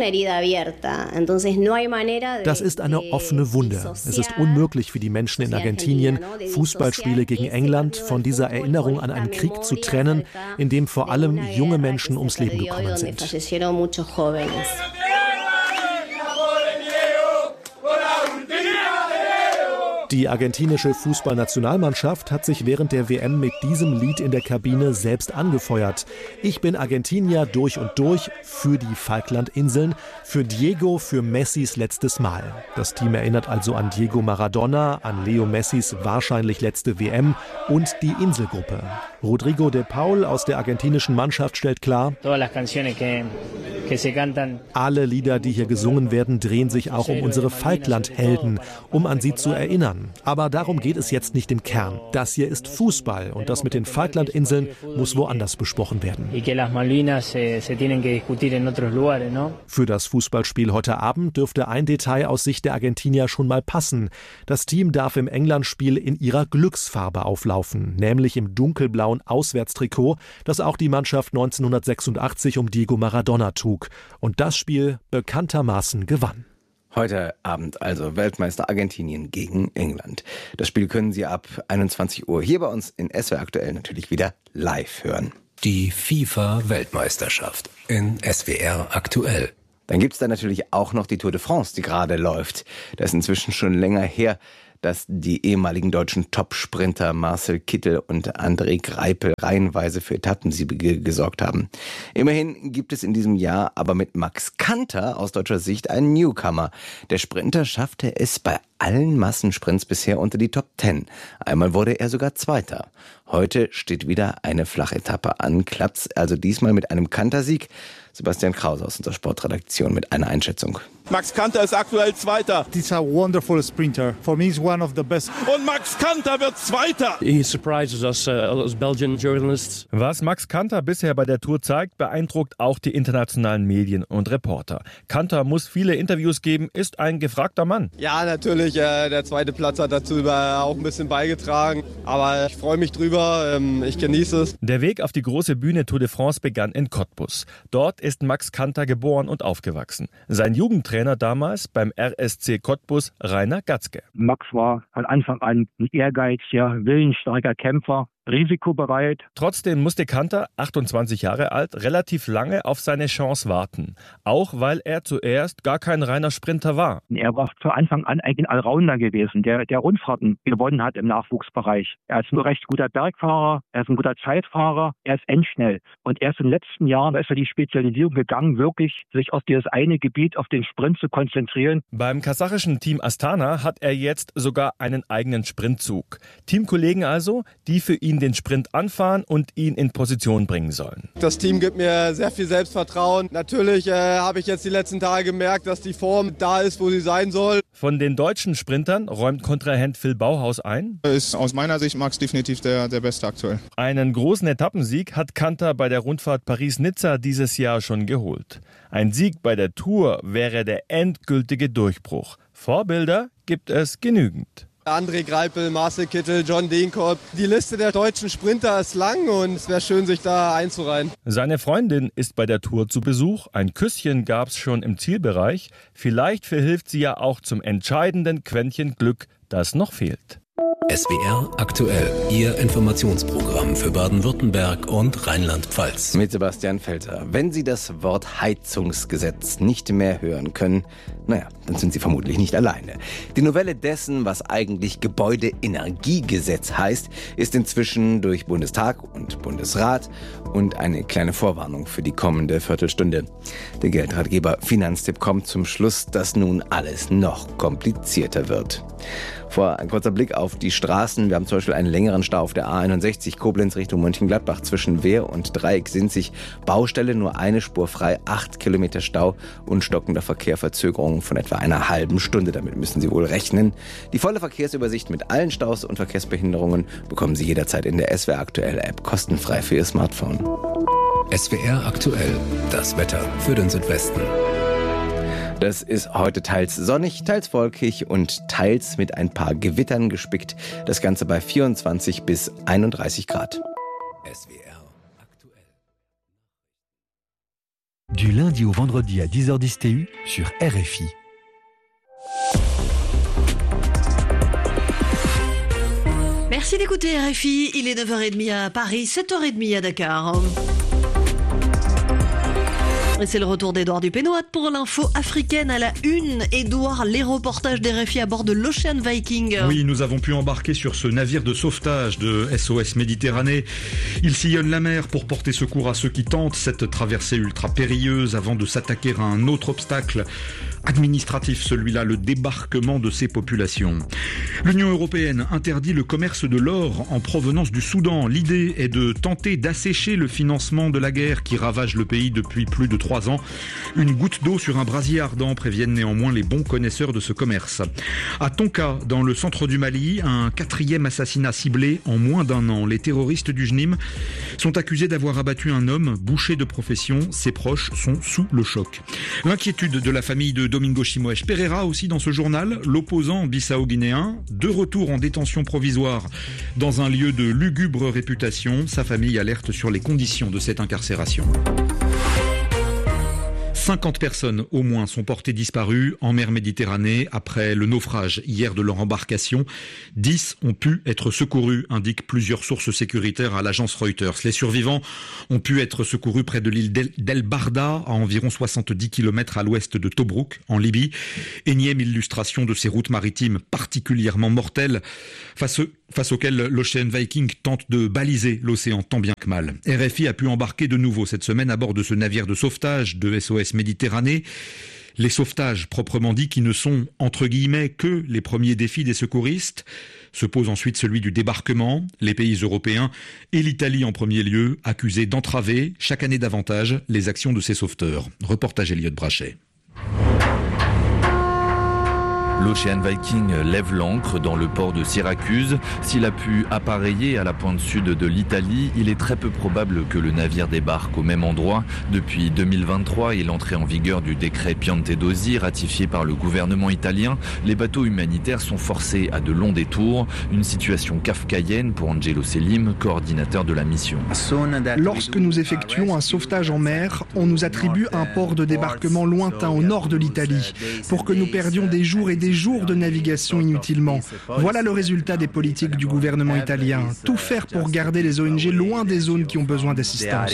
Speaker 2: Das ist eine offene Wunde. Es ist unmöglich für die Menschen in Argentinien, Fußballspiele gegen England von dieser Erinnerung an einen Krieg zu trennen, in dem vor allem junge Menschen ums Leben gekommen sind. Die argentinische Fußballnationalmannschaft hat sich während der WM mit diesem Lied in der Kabine selbst angefeuert. Ich bin Argentinier durch und durch, für die Falklandinseln, für Diego, für Messis letztes Mal. Das Team erinnert also an Diego Maradona, an Leo Messis wahrscheinlich letzte WM und die Inselgruppe. Rodrigo de Paul aus der argentinischen Mannschaft stellt klar, alle Lieder, die hier gesungen werden, drehen sich auch um unsere Falklandhelden, um an sie zu erinnern. Aber darum geht es jetzt nicht im Kern. Das hier ist Fußball und das mit den Falklandinseln muss woanders besprochen werden. Für das Fußballspiel heute Abend dürfte ein Detail aus Sicht der Argentinier schon mal passen. Das Team darf im England-Spiel in ihrer Glücksfarbe auflaufen, nämlich im dunkelblauen Auswärtstrikot, das auch die Mannschaft 1986 um Diego Maradona trug und das Spiel bekanntermaßen gewann.
Speaker 11: Heute Abend also Weltmeister Argentinien gegen England. Das Spiel können Sie ab 21 Uhr hier bei uns in SWR aktuell natürlich wieder live hören.
Speaker 19: Die FIFA-Weltmeisterschaft in SWR aktuell.
Speaker 11: Dann gibt's da natürlich auch noch die Tour de France, die gerade läuft. Das ist inzwischen schon länger her, dass die ehemaligen deutschen Top-Sprinter Marcel Kittel und André Greipel reihenweise für Etappensiege gesorgt haben. Immerhin gibt es in diesem Jahr aber mit Max Kanter aus deutscher Sicht einen Newcomer. Der Sprinter schaffte es bei allen Massensprints bisher unter die Top 10. Einmal wurde er sogar Zweiter. Heute steht wieder eine Flachetappe an, klappt's also diesmal mit einem Kanter-Sieg. Sebastian Krause aus unserer Sportredaktion mit einer Einschätzung.
Speaker 4: Max Kanter ist aktuell Zweiter.
Speaker 5: He's a wonderful sprinter. For me, he's one of the best.
Speaker 4: Und Max Kanter wird Zweiter.
Speaker 6: He surprises us as Belgian journalists.
Speaker 7: Was Max Kanter bisher bei der Tour zeigt, beeindruckt auch die internationalen Medien und Reporter. Kanter muss viele Interviews geben, ist ein gefragter Mann.
Speaker 4: Ja, natürlich. Der zweite Platz hat dazu auch ein bisschen beigetragen. Aber ich freue mich drüber. Ich genieße es.
Speaker 7: Der Weg auf die große Bühne Tour de France begann in Cottbus. Dort ist Max Kanter geboren und aufgewachsen. Sein Jugendtrainer damals beim RSC Cottbus, Rainer Gatzke.
Speaker 8: Max war von Anfang an ein ehrgeiziger, willensstarker Kämpfer. Risikobereit.
Speaker 7: Trotzdem musste Kanter, 28 Jahre alt, relativ lange auf seine Chance warten. Auch weil er zuerst gar kein reiner Sprinter war.
Speaker 8: Er war von Anfang an eigentlich ein Allrounder gewesen, der Rundfahrten gewonnen hat im Nachwuchsbereich. Er ist ein recht guter Bergfahrer, er ist ein guter Zeitfahrer, er ist endschnell. Und erst in den letzten Jahren ist er die Spezialisierung gegangen, wirklich sich auf dieses eine Gebiet, auf den Sprint zu konzentrieren.
Speaker 7: Beim kasachischen Team Astana hat er jetzt sogar einen eigenen Sprintzug. Teamkollegen also, die für ihn den Sprint anfahren und ihn in Position bringen sollen.
Speaker 4: Das Team gibt mir sehr viel Selbstvertrauen. Natürlich habe ich jetzt die letzten Tage gemerkt, dass die Form da ist, wo sie sein soll.
Speaker 7: Von den deutschen Sprintern räumt Kontrahent Phil Bauhaus ein.
Speaker 9: Ist aus meiner Sicht Max definitiv der Beste aktuell.
Speaker 7: Einen großen Etappensieg hat Kanter bei der Rundfahrt Paris-Nizza dieses Jahr schon geholt. Ein Sieg bei der Tour wäre der endgültige Durchbruch. Vorbilder gibt es genügend.
Speaker 4: André Greipel, Marcel Kittel, John Degenkolb. Die Liste der deutschen Sprinter ist lang und es wäre schön, sich da einzureihen.
Speaker 7: Seine Freundin ist bei der Tour zu Besuch. Ein Küsschen gab's schon im Zielbereich. Vielleicht verhilft sie ja auch zum entscheidenden Quäntchen Glück, das noch fehlt.
Speaker 19: SWR aktuell, Ihr Informationsprogramm für Baden-Württemberg und Rheinland-Pfalz.
Speaker 11: Mit Sebastian Velter. Wenn Sie das Wort Heizungsgesetz nicht mehr hören können, naja, dann sind Sie vermutlich nicht alleine. Die Novelle dessen, was eigentlich Gebäudeenergiegesetz heißt, ist inzwischen durch Bundestag und Bundesrat und eine kleine Vorwarnung für die kommende Viertelstunde. Der Geldratgeber Finanztipp kommt zum Schluss, dass nun alles noch komplizierter wird. Vor ein kurzer Blick auf die Straßen. Wir haben zum Beispiel einen längeren Stau auf der A61 Koblenz Richtung Mönchengladbach zwischen Wehr und Dreieck-Sinzig. Baustelle, nur eine Spur frei, 8 Kilometer Stau und stockender Verkehr, Verzögerungen von etwa einer halben Stunde. Damit müssen Sie wohl rechnen. Die volle Verkehrsübersicht mit allen Staus und Verkehrsbehinderungen bekommen Sie jederzeit in der SWR Aktuell App kostenfrei für Ihr Smartphone.
Speaker 19: SWR Aktuell, das Wetter für den Südwesten.
Speaker 11: Das ist heute teils sonnig, teils wolkig und teils mit ein paar Gewittern gespickt. Das Ganze bei 24 bis 31 Grad.
Speaker 19: SWR aktuell.
Speaker 27: Du lundi au vendredi à 10h10 TU sur RFI.
Speaker 28: Merci d'écouter RFI. Il est 9h30 à Paris, 7h30 à Dakar. Et c'est le retour d'Edouard Dupénoat pour l'info africaine à la une. Edouard, les reportages des RFI à bord de l'Ocean Viking.
Speaker 12: Oui, nous avons pu embarquer sur ce navire de sauvetage de SOS Méditerranée. Il sillonne la mer pour porter secours à ceux qui tentent cette traversée ultra périlleuse avant de s'attaquer à un autre obstacle administratif, celui-là, le débarquement de ces populations. L'Union européenne interdit le commerce de l'or en provenance du Soudan. L'idée est de tenter d'assécher le financement de la guerre qui ravage le pays depuis plus de 3 ans. Une goutte d'eau sur un brasier ardent préviennent néanmoins les bons connaisseurs de ce commerce. À Tonka, dans le centre du Mali, un 4e assassinat ciblé en moins d'1 an. Les terroristes du JNIM sont accusés d'avoir abattu un homme boucher de profession. Ses proches sont sous le choc. L'inquiétude de la famille de Domingo Chimoes Pereira aussi dans ce journal. L'opposant bissau-guinéen, de retour en détention provisoire dans un lieu de lugubre réputation. Sa famille alerte sur les conditions de cette incarcération. 50 personnes au moins sont portées disparues en mer Méditerranée après le naufrage hier de leur embarcation. 10 ont pu être secourus, indiquent plusieurs sources sécuritaires à l'agence Reuters. Les survivants ont pu être secourus près de l'île d'El Barda, à environ 70 km à l'ouest de Tobrouk, en Libye. Énième illustration de ces routes maritimes particulièrement mortelles face auxquelles l'Ocean Viking tente de baliser l'océan tant bien que mal. RFI a pu embarquer de nouveau cette semaine à bord de ce navire de sauvetage de SOS Méditerranée. Les sauvetages proprement dits qui ne sont entre guillemets que les premiers défis des secouristes. Se pose ensuite celui du débarquement. Les pays européens et l'Italie en premier lieu accusés d'entraver chaque année davantage les actions de ces sauveteurs. Reportage Elliot Brachet.
Speaker 13: L'Ocean Viking lève l'ancre dans le port de Syracuse. S'il a pu appareiller à la pointe sud de l'Italie, il est très peu probable que le navire débarque au même endroit. Depuis 2023 et l'entrée en vigueur du décret Piantedosi ratifié par le gouvernement italien, les bateaux humanitaires sont forcés à de longs détours. Une situation kafkaïenne pour Angelo Selim, coordinateur de la mission.
Speaker 14: Lorsque nous effectuons un sauvetage en mer, on nous attribue un port de débarquement lointain au nord de l'Italie, pour que nous perdions des jours et des jours de navigation inutilement. Voilà le résultat des politiques du gouvernement italien. Tout faire pour garder les ONG loin des zones qui ont besoin d'assistance.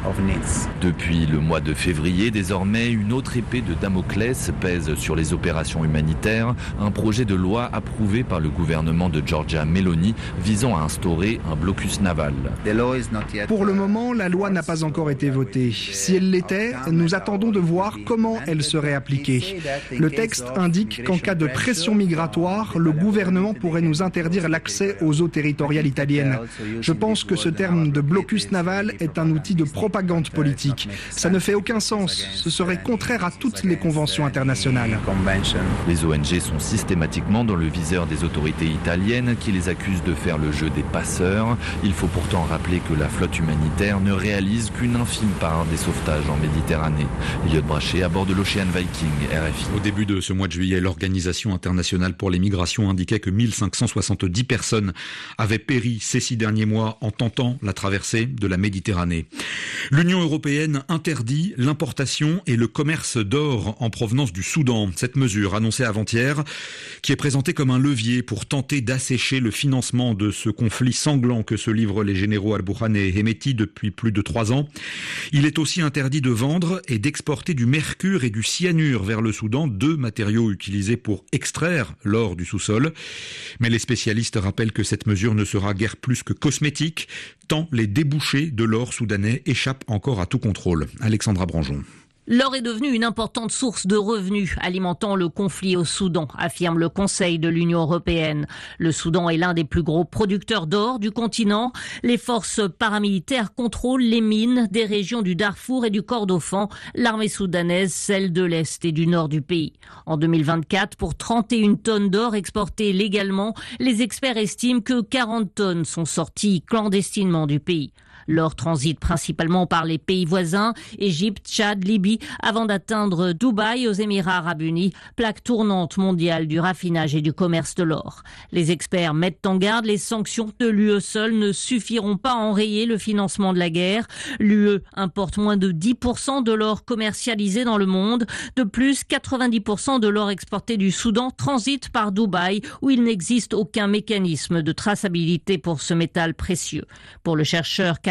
Speaker 13: Depuis le mois de février, désormais, une autre épée de Damoclès pèse sur les opérations humanitaires. Un projet de loi approuvé par le gouvernement de Giorgia Meloni visant à instaurer un blocus naval.
Speaker 14: Pour le moment, la loi n'a pas encore été votée. Si elle l'était, nous attendons de voir comment elle serait appliquée. Le texte indique qu'en cas de pression migratoire, le gouvernement pourrait nous interdire l'accès aux eaux territoriales italiennes. Je pense que ce terme de blocus naval est un outil de propagande politique. Ça ne fait aucun sens. Ce serait contraire à toutes les conventions internationales.
Speaker 13: Les ONG sont systématiquement dans le viseur des autorités italiennes qui les accusent de faire le jeu des passeurs. Il faut pourtant rappeler que la flotte humanitaire ne réalise qu'une infime part des sauvetages en Méditerranée. Elliot Brachet à bord de l'Ocean Viking, RFI.
Speaker 12: Au début de ce mois de juillet, l'Organisation internationale pour les migrations indiquait que 1570 personnes avaient péri ces 6 derniers mois en tentant la traversée de la Méditerranée. L'Union européenne interdit l'importation et le commerce d'or en provenance du Soudan. Cette mesure, annoncée avant-hier, qui est présentée comme un levier pour tenter d'assécher le financement de ce conflit sanglant que se livrent les généraux Al-Burhan et Hemeti depuis plus de 3 ans. Il est aussi interdit de vendre et d'exporter du mercure et du cyanure vers le Soudan, 2 matériaux utilisés pour extraire l'or du sous-sol. Mais les spécialistes rappellent que cette mesure ne sera guère plus que cosmétique, tant les débouchés de l'or soudanais échappent encore à tout contrôle. Alexandra Branjon.
Speaker 15: L'or est devenu une importante source de revenus alimentant le conflit au Soudan, affirme le Conseil de l'Union européenne. Le Soudan est l'un des plus gros producteurs d'or du continent. Les forces paramilitaires contrôlent les mines des régions du Darfour et du Kordofan, l'armée soudanaise celle de l'Est et du Nord du pays. En 2024, pour 31 tonnes d'or exportées légalement, les experts estiment que 40 tonnes sont sorties clandestinement du pays. L'or transite principalement par les pays voisins, Égypte, Tchad, Libye, avant d'atteindre Dubaï aux Émirats arabes unis, plaque tournante mondiale du raffinage et du commerce de l'or. Les experts mettent en garde, les sanctions de l'UE seule ne suffiront pas à enrayer le financement de la guerre. L'UE importe moins de 10% de l'or commercialisé dans le monde. De plus, 90% de l'or exporté du Soudan transite par Dubaï, où il n'existe aucun mécanisme de traçabilité pour ce métal précieux. Pour le chercheur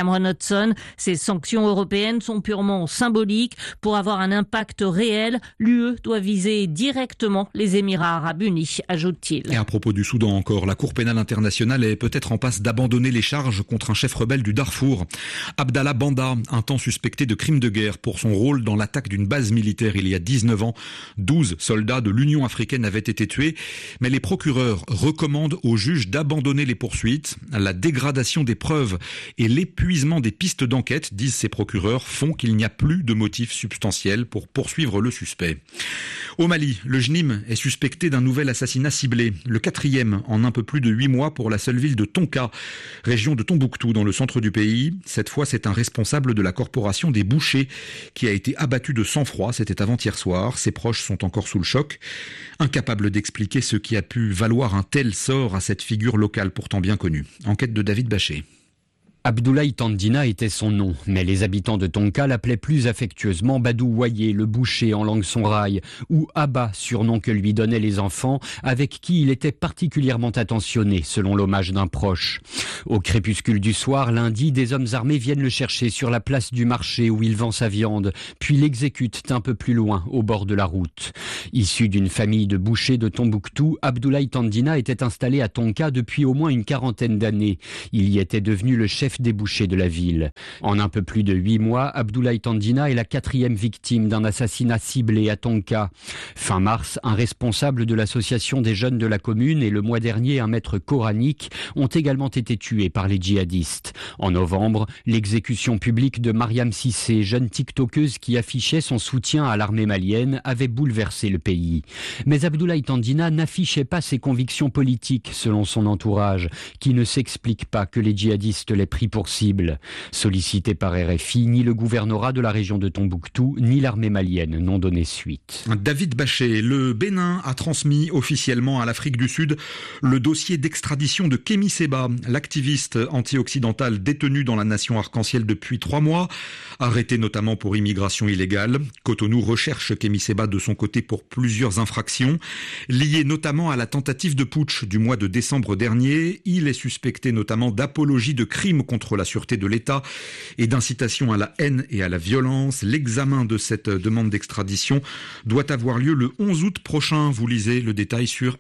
Speaker 15: Cameron Hudson. Ces sanctions européennes sont purement symboliques. Pour avoir un impact réel, l'UE doit viser directement les Émirats arabes unis, ajoute-t-il.
Speaker 12: Et à propos du Soudan encore, la Cour pénale internationale est peut-être en passe d'abandonner les charges contre un chef rebelle du Darfour. Abdallah Banda, un temps suspecté de crimes de guerre pour son rôle dans l'attaque d'une base militaire il y a 19 ans. 12 soldats de l'Union africaine avaient été tués, mais les procureurs recommandent aux juges d'abandonner les poursuites. La dégradation des preuves et l'épuisement des pistes d'enquête, disent ces procureurs, font qu'il n'y a plus de motifs substantiels pour poursuivre le suspect. Au Mali, le JNIM est suspecté d'un nouvel assassinat ciblé, le 4e en un peu plus de 8 mois pour la seule ville de Tonka, région de Tombouctou dans le centre du pays. Cette fois, c'est un responsable de la corporation des bouchers qui a été abattu de sang-froid, c'était avant-hier soir. Ses proches sont encore sous le choc, incapables d'expliquer ce qui a pu valoir un tel sort à cette figure locale pourtant bien connue. Enquête de David Bachet.
Speaker 16: Abdoulaye Tandina était son nom, mais les habitants de Tonka l'appelaient plus affectueusement Badou Waye, le boucher en langue sonraille, ou Abba, surnom que lui donnaient les enfants, avec qui il était particulièrement attentionné, selon l'hommage d'un proche. Au crépuscule du soir, lundi, des hommes armés viennent le chercher sur la place du marché où il vend sa viande, puis l'exécutent un peu plus loin, au bord de la route. Issu d'une famille de bouchers de Tombouctou, Abdoulaye Tandina était installé à Tonka depuis au moins une quarantaine d'années. Il y était devenu le chef des bouchers de la ville. En un peu plus de 8 mois, Abdoulaye Tandina est la 4e victime d'un assassinat ciblé à Tonka. Fin mars, un responsable de l'association des jeunes de la commune et le mois dernier un maître coranique ont également été tués par les djihadistes. En novembre, l'exécution publique de Mariam Cissé, jeune tiktokeuse qui affichait son soutien à l'armée malienne, avait bouleversé le pays. Mais Abdoulaye Tandina n'affichait pas ses convictions politiques selon son entourage, qui ne s'explique pas que les djihadistes l'aient pris pour cible. Sollicité par RFI, ni le gouvernorat de la région de Tombouctou, ni l'armée malienne n'ont donné suite.
Speaker 12: David Bachet, le Bénin a transmis officiellement à l'Afrique du Sud le dossier d'extradition de Kémi Séba, l'activiste anti-occidental détenu dans la nation arc-en-ciel depuis 3 mois, arrêté notamment pour immigration illégale. Cotonou recherche Kémi Séba de son côté pour plusieurs infractions, liées notamment à la tentative de putsch du mois de décembre dernier. Il est suspecté notamment d'apologie de crimes contre la sûreté de l'État et d'incitation à la haine et à la violence. L'examen de cette demande d'extradition doit avoir lieu le 11 août prochain. Vous lisez le détail sur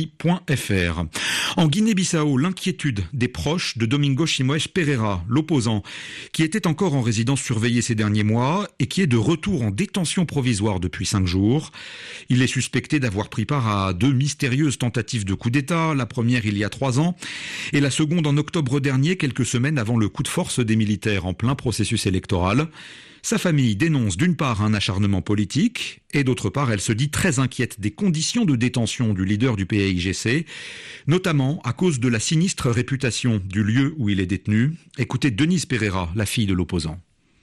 Speaker 12: rfi.fr. En Guinée-Bissau, l'inquiétude des proches de Domingo Chimoes Pereira, l'opposant, qui était encore en résidence surveillée ces derniers mois et qui est de retour en détention provisoire depuis 5 jours. Il est suspecté d'avoir pris part à 2 mystérieuses tentatives de coup d'État, la première il y a 3 ans et la seconde en octobre dernier, quelques semaines avant le coup de force des militaires en plein processus électoral. Sa famille dénonce d'une part un acharnement politique et d'autre part elle se dit très inquiète des conditions de détention du leader du PAIGC, notamment à cause de la sinistre réputation du lieu où il est détenu. Écoutez Denise Pereira, la fille de l'opposant.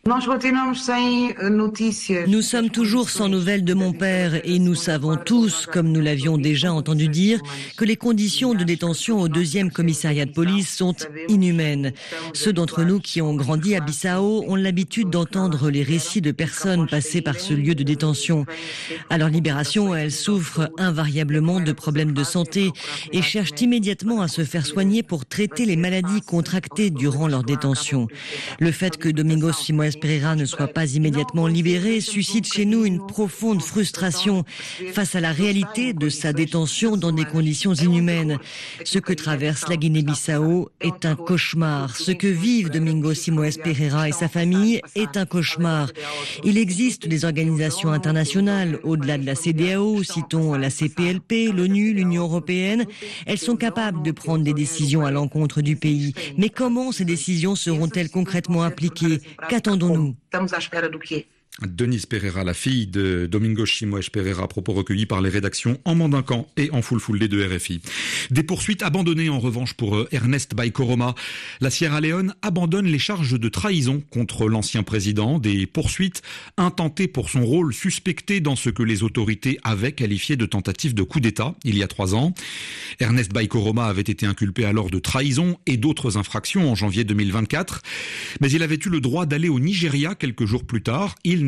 Speaker 17: Nous sommes toujours sans nouvelles de mon père et nous savons tous, comme nous l'avions déjà entendu dire, que les conditions de détention au 2e commissariat de police sont inhumaines. Ceux d'entre nous qui ont grandi à Bissau ont l'habitude d'entendre les récits de personnes passées par ce lieu de détention. À leur libération, elles souffrent invariablement de problèmes de santé et cherchent immédiatement à se faire soigner pour traiter les maladies contractées durant leur détention. Le fait que Domingos Chimoes Pereira ne soit pas immédiatement libéré suscite chez nous une profonde frustration face à la réalité de sa détention dans des conditions inhumaines. Ce que traverse la Guinée-Bissau est un cauchemar. Ce que vivent Domingo Chimoes Pereira et sa famille est un cauchemar. Il existe des organisations internationales au-delà de la CEDEAO, citons la CPLP, l'ONU, l'Union européenne. Elles sont capables de prendre des décisions à l'encontre du pays. Mais comment ces décisions seront-elles concrètement appliquées ? Qu'attendons-nous ?
Speaker 12: Denise Pereira, la fille de Domingo Chimoes Pereira, propos recueillis par les rédactions en Mandincan et en Full de RFI. Des poursuites abandonnées en revanche pour Ernest Bai Koroma. La Sierra Leone abandonne les charges de trahison contre l'ancien président, des poursuites intentées pour son rôle suspecté dans ce que les autorités avaient qualifié de tentative de coup d'État il y a 3 ans. Ernest Bai Koroma avait été inculpé alors de trahison et d'autres infractions en janvier 2024, mais il avait eu le droit d'aller au Nigeria quelques jours plus tard. Il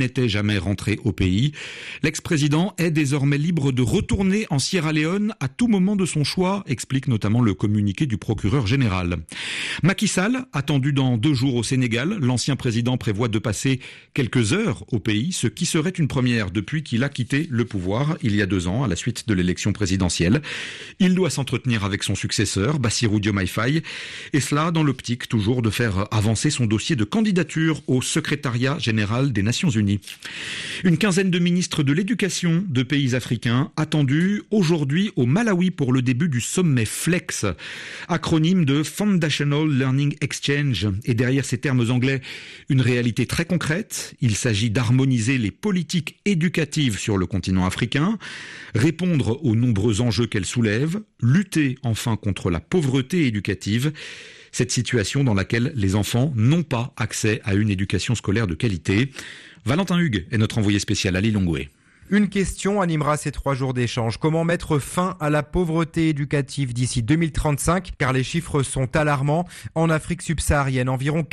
Speaker 12: n'était jamais rentré au pays. L'ex-président est désormais libre de retourner en Sierra Leone à tout moment de son choix, explique notamment le communiqué du procureur général. Macky Sall, attendu dans 2 jours au Sénégal, l'ancien président prévoit de passer quelques heures au pays, ce qui serait une première depuis qu'il a quitté le pouvoir il y a 2 ans à la suite de l'élection présidentielle. Il doit s'entretenir avec son successeur, Bassirou Diomaye Faye, et cela dans l'optique toujours de faire avancer son dossier de candidature au secrétariat général des Nations Unies. Une quinzaine de ministres de l'éducation de pays africains attendus aujourd'hui au Malawi pour le début du sommet FLEX, acronyme de Foundational Learning Exchange. Et derrière ces termes anglais, une réalité très concrète. Il s'agit d'harmoniser les politiques éducatives sur le continent africain, répondre aux nombreux enjeux qu'elles soulèvent, lutter enfin contre la pauvreté éducative, cette situation dans laquelle les enfants n'ont pas accès à une éducation scolaire de qualité. Valentin Hugues est notre envoyé spécial à Lilongwe.
Speaker 1: Une question animera ces 3 jours d'échange. Comment mettre fin à la pauvreté éducative d'ici 2035 ? Car les chiffres sont alarmants. En Afrique subsaharienne, environ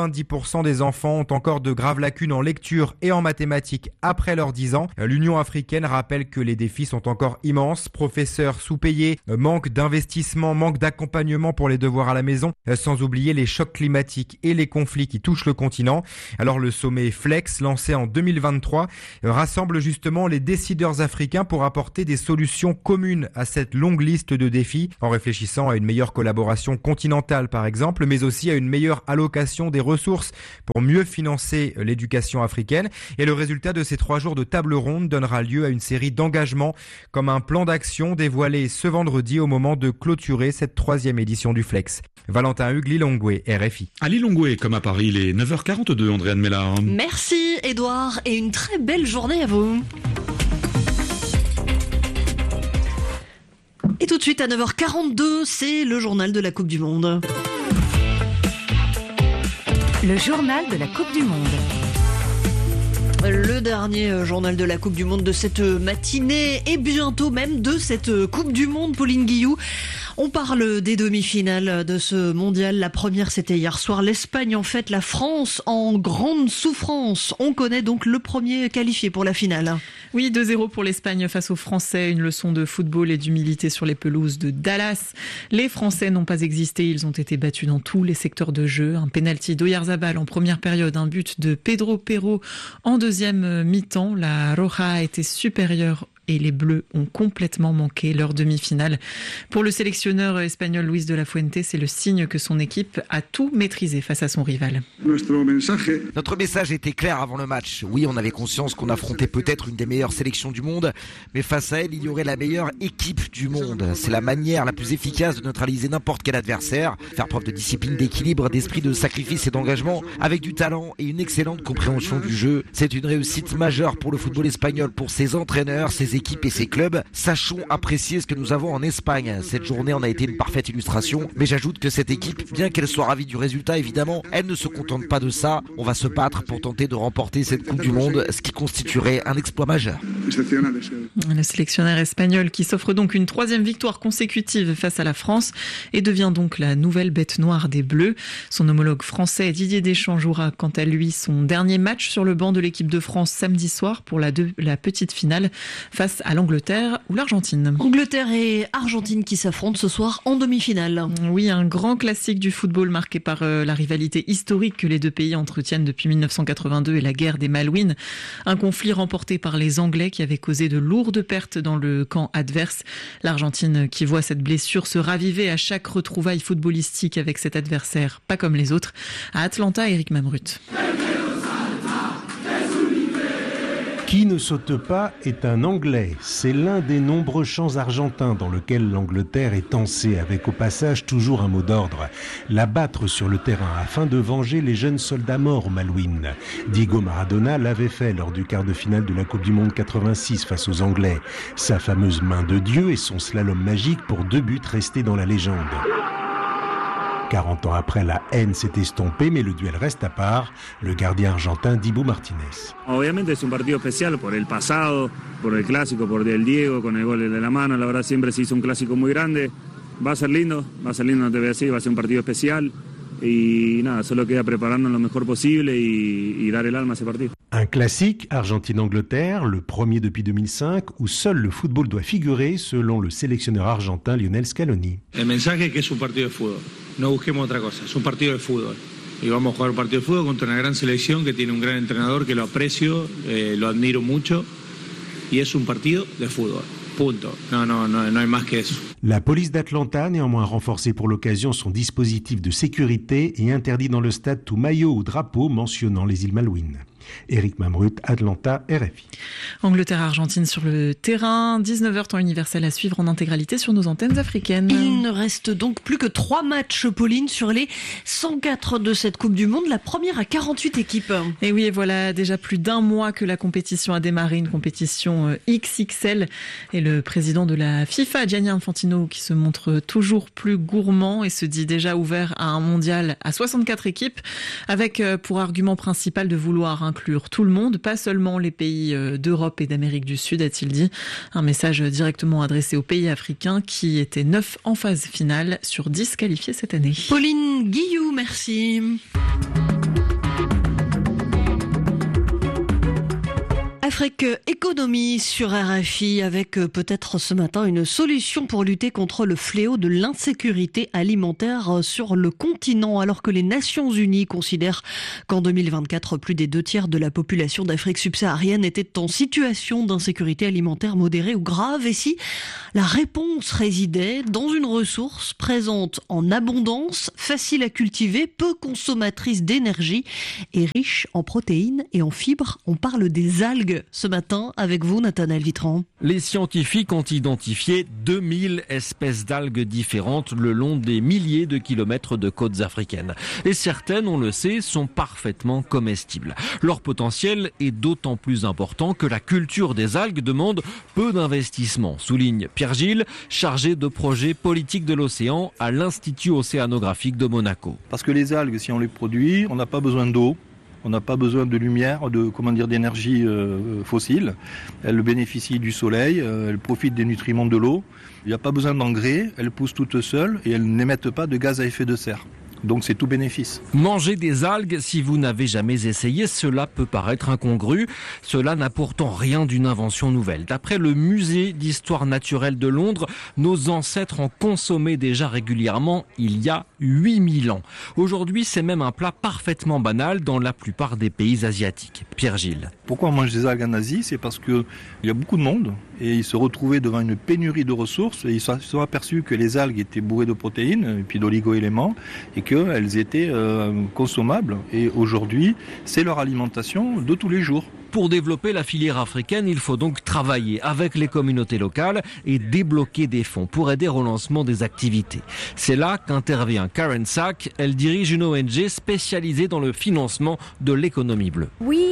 Speaker 1: 90% des enfants ont encore de graves lacunes en lecture et en mathématiques après leurs 10 ans. L'Union africaine rappelle que les défis sont encore immenses. Professeurs sous-payés, manque d'investissement, manque d'accompagnement pour les devoirs à la maison, sans oublier les chocs climatiques et les conflits qui touchent le continent. Alors le sommet FLEX, lancé en 2023, rassemble justement les décideurs africains pour apporter des solutions communes à cette longue liste de défis, en réfléchissant à une meilleure collaboration continentale par exemple, mais aussi à une meilleure allocation des ressources pour mieux financer l'éducation africaine. Et le résultat de ces 3 jours de table ronde donnera lieu à une série d'engagements, comme un plan d'action dévoilé ce vendredi au moment de clôturer cette 3e édition du FLEX. Valentin Hugues, Lilongwe, RFI.
Speaker 12: À Lilongwe, comme à Paris, il est 9h42, Andréane Mellard.
Speaker 28: Merci Edouard et une très belle journée à vous. Et tout de suite à 9h42, c'est le journal de la Coupe du Monde.
Speaker 18: Le journal de la Coupe du Monde.
Speaker 28: Le dernier journal de la Coupe du Monde de cette matinée et bientôt même de cette Coupe du Monde, Pauline Guillou. On parle des demi-finales de ce mondial. La première, c'était hier soir. L'Espagne en fait, la France en grande souffrance. On connaît donc le premier qualifié pour la finale.
Speaker 20: Oui, 2-0 pour l'Espagne face aux Français. Une leçon de football et d'humilité sur les pelouses de Dallas. Les Français n'ont pas existé. Ils ont été battus dans tous les secteurs de jeu. Un pénalty d'Oyarzabal en première période. Un but de Pedro Perro en deuxième mi-temps. La Roja a été supérieure et les Bleus ont complètement manqué leur demi-finale. Pour le sélectionneur espagnol Luis de la Fuente, c'est le signe que son équipe a tout maîtrisé face à son rival.
Speaker 21: Notre message était clair avant le match. Oui, on avait conscience qu'on affrontait peut-être une des meilleures sélections du monde, mais face à elle, il y aurait la meilleure équipe du monde. C'est la manière la plus efficace de neutraliser n'importe quel adversaire, faire preuve de discipline, d'équilibre, d'esprit de sacrifice et d'engagement, avec du talent et une excellente compréhension du jeu. C'est une réussite majeure pour le football espagnol, pour ses entraîneurs, ses équipes et ses clubs. Sachons apprécier ce que nous avons en Espagne. Cette journée en a été une parfaite illustration, mais j'ajoute que cette équipe, bien qu'elle soit ravie du résultat, évidemment, elle ne se contente pas de ça. On va se battre pour tenter de remporter cette Coupe du Monde, ce qui constituerait un exploit majeur.
Speaker 20: Le sélectionneur espagnol qui s'offre donc une 3e victoire consécutive face à la France et devient donc la nouvelle bête noire des Bleus. Son homologue français Didier Deschamps jouera quant à lui son dernier match sur le banc de l'équipe de France samedi soir pour la petite finale face à l'Angleterre ou l'Argentine.
Speaker 28: Angleterre et Argentine qui s'affrontent ce soir en demi-finale.
Speaker 20: Oui, un grand classique du football marqué par la rivalité historique que les deux pays entretiennent depuis 1982 et la guerre des Malouines. Un conflit remporté par les Anglais qui avait causé de lourdes pertes dans le camp adverse. L'Argentine qui voit cette blessure se raviver à chaque retrouvaille footballistique avec cet adversaire, pas comme les autres. À Atlanta, Eric Mamrut.
Speaker 22: Qui ne saute pas est un Anglais. C'est l'un des nombreux chants argentins dans lequel l'Angleterre est tensée, avec au passage toujours un mot d'ordre: l'abattre sur le terrain afin de venger les jeunes soldats morts aux Malouines. Diego Maradona l'avait fait lors du quart de finale de la Coupe du Monde 86 face aux Anglais. Sa fameuse main de Dieu et son slalom magique pour 2 buts restés dans la légende. 40 ans après, la haine s'est estompée, mais le duel reste à part. Le gardien argentin Dibu Martínez.
Speaker 23: Obviamente es un partido especial por el pasado, por el clásico, por el Diego con el gol de la mano. La verdad siempre se hizo un clásico muy grande. Va a ser lindo, no te voy a decir, va a ser un partido especial. y nada, solo queda prepararnos lo mejor posible y dar el alma a ese partido.
Speaker 22: Un classique, Argentine-Angleterre, le premier depuis 2005, où seul le football doit figurer, selon le sélectionneur argentin Lionel Scaloni.
Speaker 2: El mensaje es que es un partido de fútbol, no busquemos otra cosa, es un partido de fútbol. Y vamos a jugar un partido de fútbol contra una gran selección que tiene un gran entrenador que lo aprecio, lo admiro mucho, y es un partido de fútbol. Punto. No hay más que eso.
Speaker 22: La police d'Atlanta a néanmoins renforcé pour l'occasion son dispositif de sécurité et interdit dans le stade tout maillot ou drapeau mentionnant les îles Malouines. Éric Mamrut, Atlanta, RFI.
Speaker 20: Angleterre-Argentine sur le terrain, 19h temps universel à suivre en intégralité sur nos antennes africaines.
Speaker 28: Il ne reste donc plus que 3 matchs, Pauline, sur les 104 de cette Coupe du Monde, la première à 48 équipes.
Speaker 20: Et oui, et voilà déjà plus d'1 mois que la compétition a démarré, une compétition XXL. Et le président de la FIFA, Gianni Infantino, qui se montre toujours plus gourmand et se dit déjà ouvert à un mondial à 64 équipes, avec pour argument principal de vouloir inclure tout le monde, pas seulement les pays d'Europe et d'Amérique du Sud, a-t-il dit. Un message directement adressé aux pays africains qui étaient 9 en phase finale sur 10 qualifiés cette année.
Speaker 28: Pauline Guillou, merci. Afrique Économie sur RFI avec peut-être ce matin une solution pour lutter contre le fléau de l'insécurité alimentaire sur le continent, alors que les Nations Unies considèrent qu'en 2024, plus des 2/3 de la population d'Afrique subsaharienne était en situation d'insécurité alimentaire modérée ou grave. Et si la réponse résidait dans une ressource présente en abondance, facile à cultiver, peu consommatrice d'énergie et riche en protéines et en fibres? On parle des algues ce matin avec vous, Nathanaël Vitran.
Speaker 3: Les scientifiques ont identifié 2000 espèces d'algues différentes le long des milliers de kilomètres de côtes africaines. Et certaines, on le sait, sont parfaitement comestibles. Leur potentiel est d'autant plus important que la culture des algues demande peu d'investissement, souligne Pierre Gilles, chargé de projet politique de l'océan à l'Institut océanographique de Monaco.
Speaker 5: Parce que les algues, si on les produit, on n'a pas besoin d'eau. On n'a pas besoin de lumière, d'énergie fossile. Elles bénéficient du soleil, elles profitent des nutriments de l'eau. Il n'y a pas besoin d'engrais, elles poussent toutes seules et elles n'émettent pas de gaz à effet de serre. Donc c'est tout bénéfice.
Speaker 3: Manger des algues, si vous n'avez jamais essayé, cela peut paraître incongru. Cela n'a pourtant rien d'une invention nouvelle. D'après le musée d'histoire naturelle de Londres, nos ancêtres en consommaient déjà régulièrement il y a 8000 ans. Aujourd'hui, c'est même un plat parfaitement banal dans la plupart des pays asiatiques. Pierre Gilles.
Speaker 5: Pourquoi on mange des algues en Asie? C'est parce qu'il y a beaucoup de monde et ils se retrouvaient devant une pénurie de ressources et ils se sont aperçus que les algues étaient bourrées de protéines et puis d'oligo-éléments et qu'elles étaient consommables. Et aujourd'hui, c'est leur alimentation de tous les jours.
Speaker 3: Pour développer la filière africaine, il faut donc travailler avec les communautés locales et débloquer des fonds pour aider au lancement des activités. C'est là qu'intervient Karen Sack. Elle dirige une ONG spécialisée dans le financement de l'économie bleue.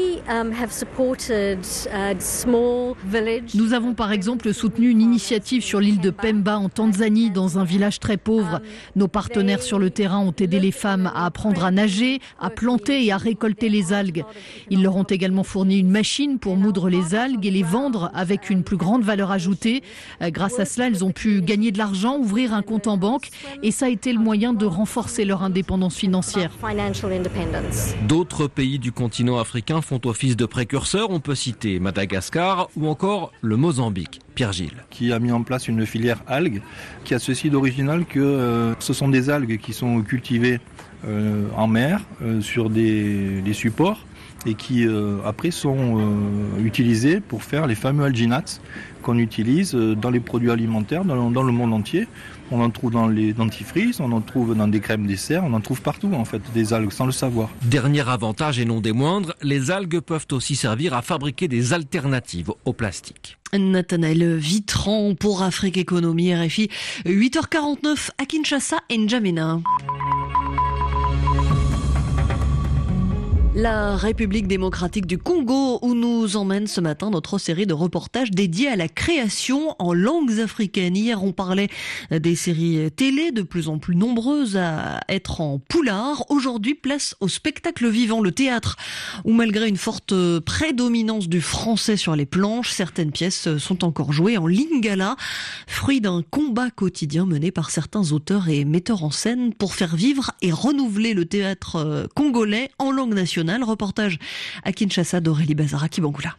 Speaker 6: Nous avons par exemple soutenu une initiative sur l'île de Pemba en Tanzanie, dans un village très pauvre. Nos partenaires sur le terrain ont aidé les femmes à apprendre à nager, à planter et à récolter les algues. Ils leur ont également fourni une machine pour moudre les algues et les vendre avec une plus grande valeur ajoutée. Grâce à cela, elles ont pu gagner de l'argent, ouvrir un compte en banque et ça a été le moyen de renforcer leur indépendance financière.
Speaker 3: D'autres pays du continent africain font office de précurseurs. On peut citer Madagascar ou encore le Mozambique. Pierre Gilles.
Speaker 5: Qui a mis en place une filière algues qui a ceci d'original que ce sont des algues qui sont cultivées en mer sur des supports et qui après sont utilisés pour faire les fameux alginates qu'on utilise dans les produits alimentaires dans le monde entier. On en trouve dans les dentifrices, on en trouve dans des crèmes dessert, on en trouve partout en fait, des algues sans le savoir.
Speaker 3: Dernier avantage et non des moindres, les algues peuvent aussi servir à fabriquer des alternatives au plastique.
Speaker 28: Nathanaël Vitran pour Afrique Économie, RFI, 8h49 à Kinshasa et N'Djamena. La République démocratique du Congo, où nous emmène ce matin notre série de reportages dédiés à la création en langues africaines. Hier, on parlait des séries télé, de plus en plus nombreuses à être en poulard. Aujourd'hui, place au spectacle vivant, le théâtre, où malgré une forte prédominance du français sur les planches, certaines pièces sont encore jouées en lingala, fruit d'un combat quotidien mené par certains auteurs et metteurs en scène pour faire vivre et renouveler le théâtre congolais en langue nationale. Reportage à Kinshasa d'Aurélie Bazara-Kibangula.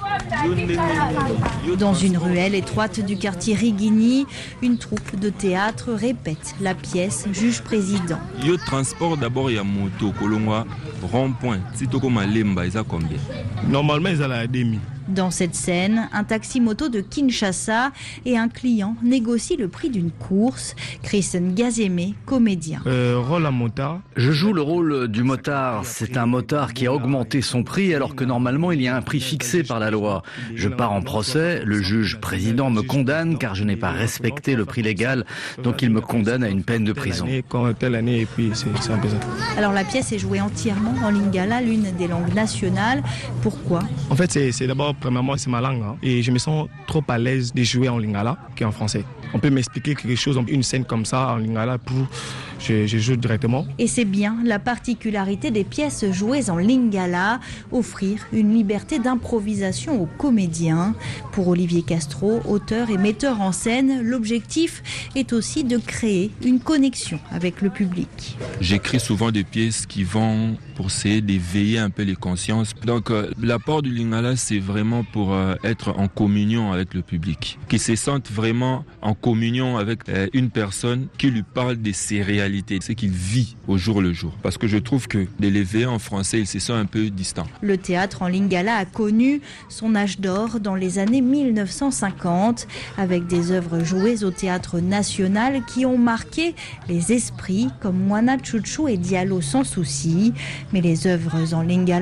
Speaker 4: Dans une ruelle étroite du quartier Rigini, une troupe de théâtre répète la pièce Juge-président.
Speaker 7: Yo transport d'abord il y a moto kolongwa rond-point sitoko malemba eza combien? Normalement ils allaient à demi.
Speaker 4: Dans cette scène, un taxi-moto de Kinshasa et un client négocient le prix d'une course. Christian Gazemé, comédien.
Speaker 8: Rôle à motard. Je joue le rôle du motard. C'est un motard qui a augmenté son prix alors que normalement il y a un prix fixé par la loi. Je pars en procès, le juge président me condamne car je n'ai pas respecté le prix légal, donc il me condamne à une peine de prison.
Speaker 4: Alors la pièce est jouée entièrement en lingala, l'une des langues nationales. Pourquoi?
Speaker 23: En fait, c'est d'abord, premièrement, c'est ma langue. Et je me sens trop à l'aise de jouer en lingala qu'en français. On peut m'expliquer quelque chose, une scène comme ça en lingala, je joue directement.
Speaker 4: Et c'est bien la particularité des pièces jouées en lingala, offrir une liberté d'improvisation aux comédiens. Pour Olivier Castro, auteur et metteur en scène, l'objectif est aussi de créer une connexion avec le public.
Speaker 7: J'écris souvent des pièces qui vont pour essayer d'éveiller un peu les consciences. Donc l'apport du lingala, c'est vraiment pour être en communion avec le public, qui se sentent vraiment en communion avec une personne qui lui parle de ses réalités, ce qu'il vit au jour le jour. Parce que je trouve que de l'éveiller en français, il se sent un peu distant.
Speaker 4: Le théâtre en lingala a connu son âge d'or dans les années 1950, avec des œuvres jouées au théâtre national qui ont marqué les esprits, comme Mwana Chuchu et Diallo sans souci. Mais les œuvres en lingala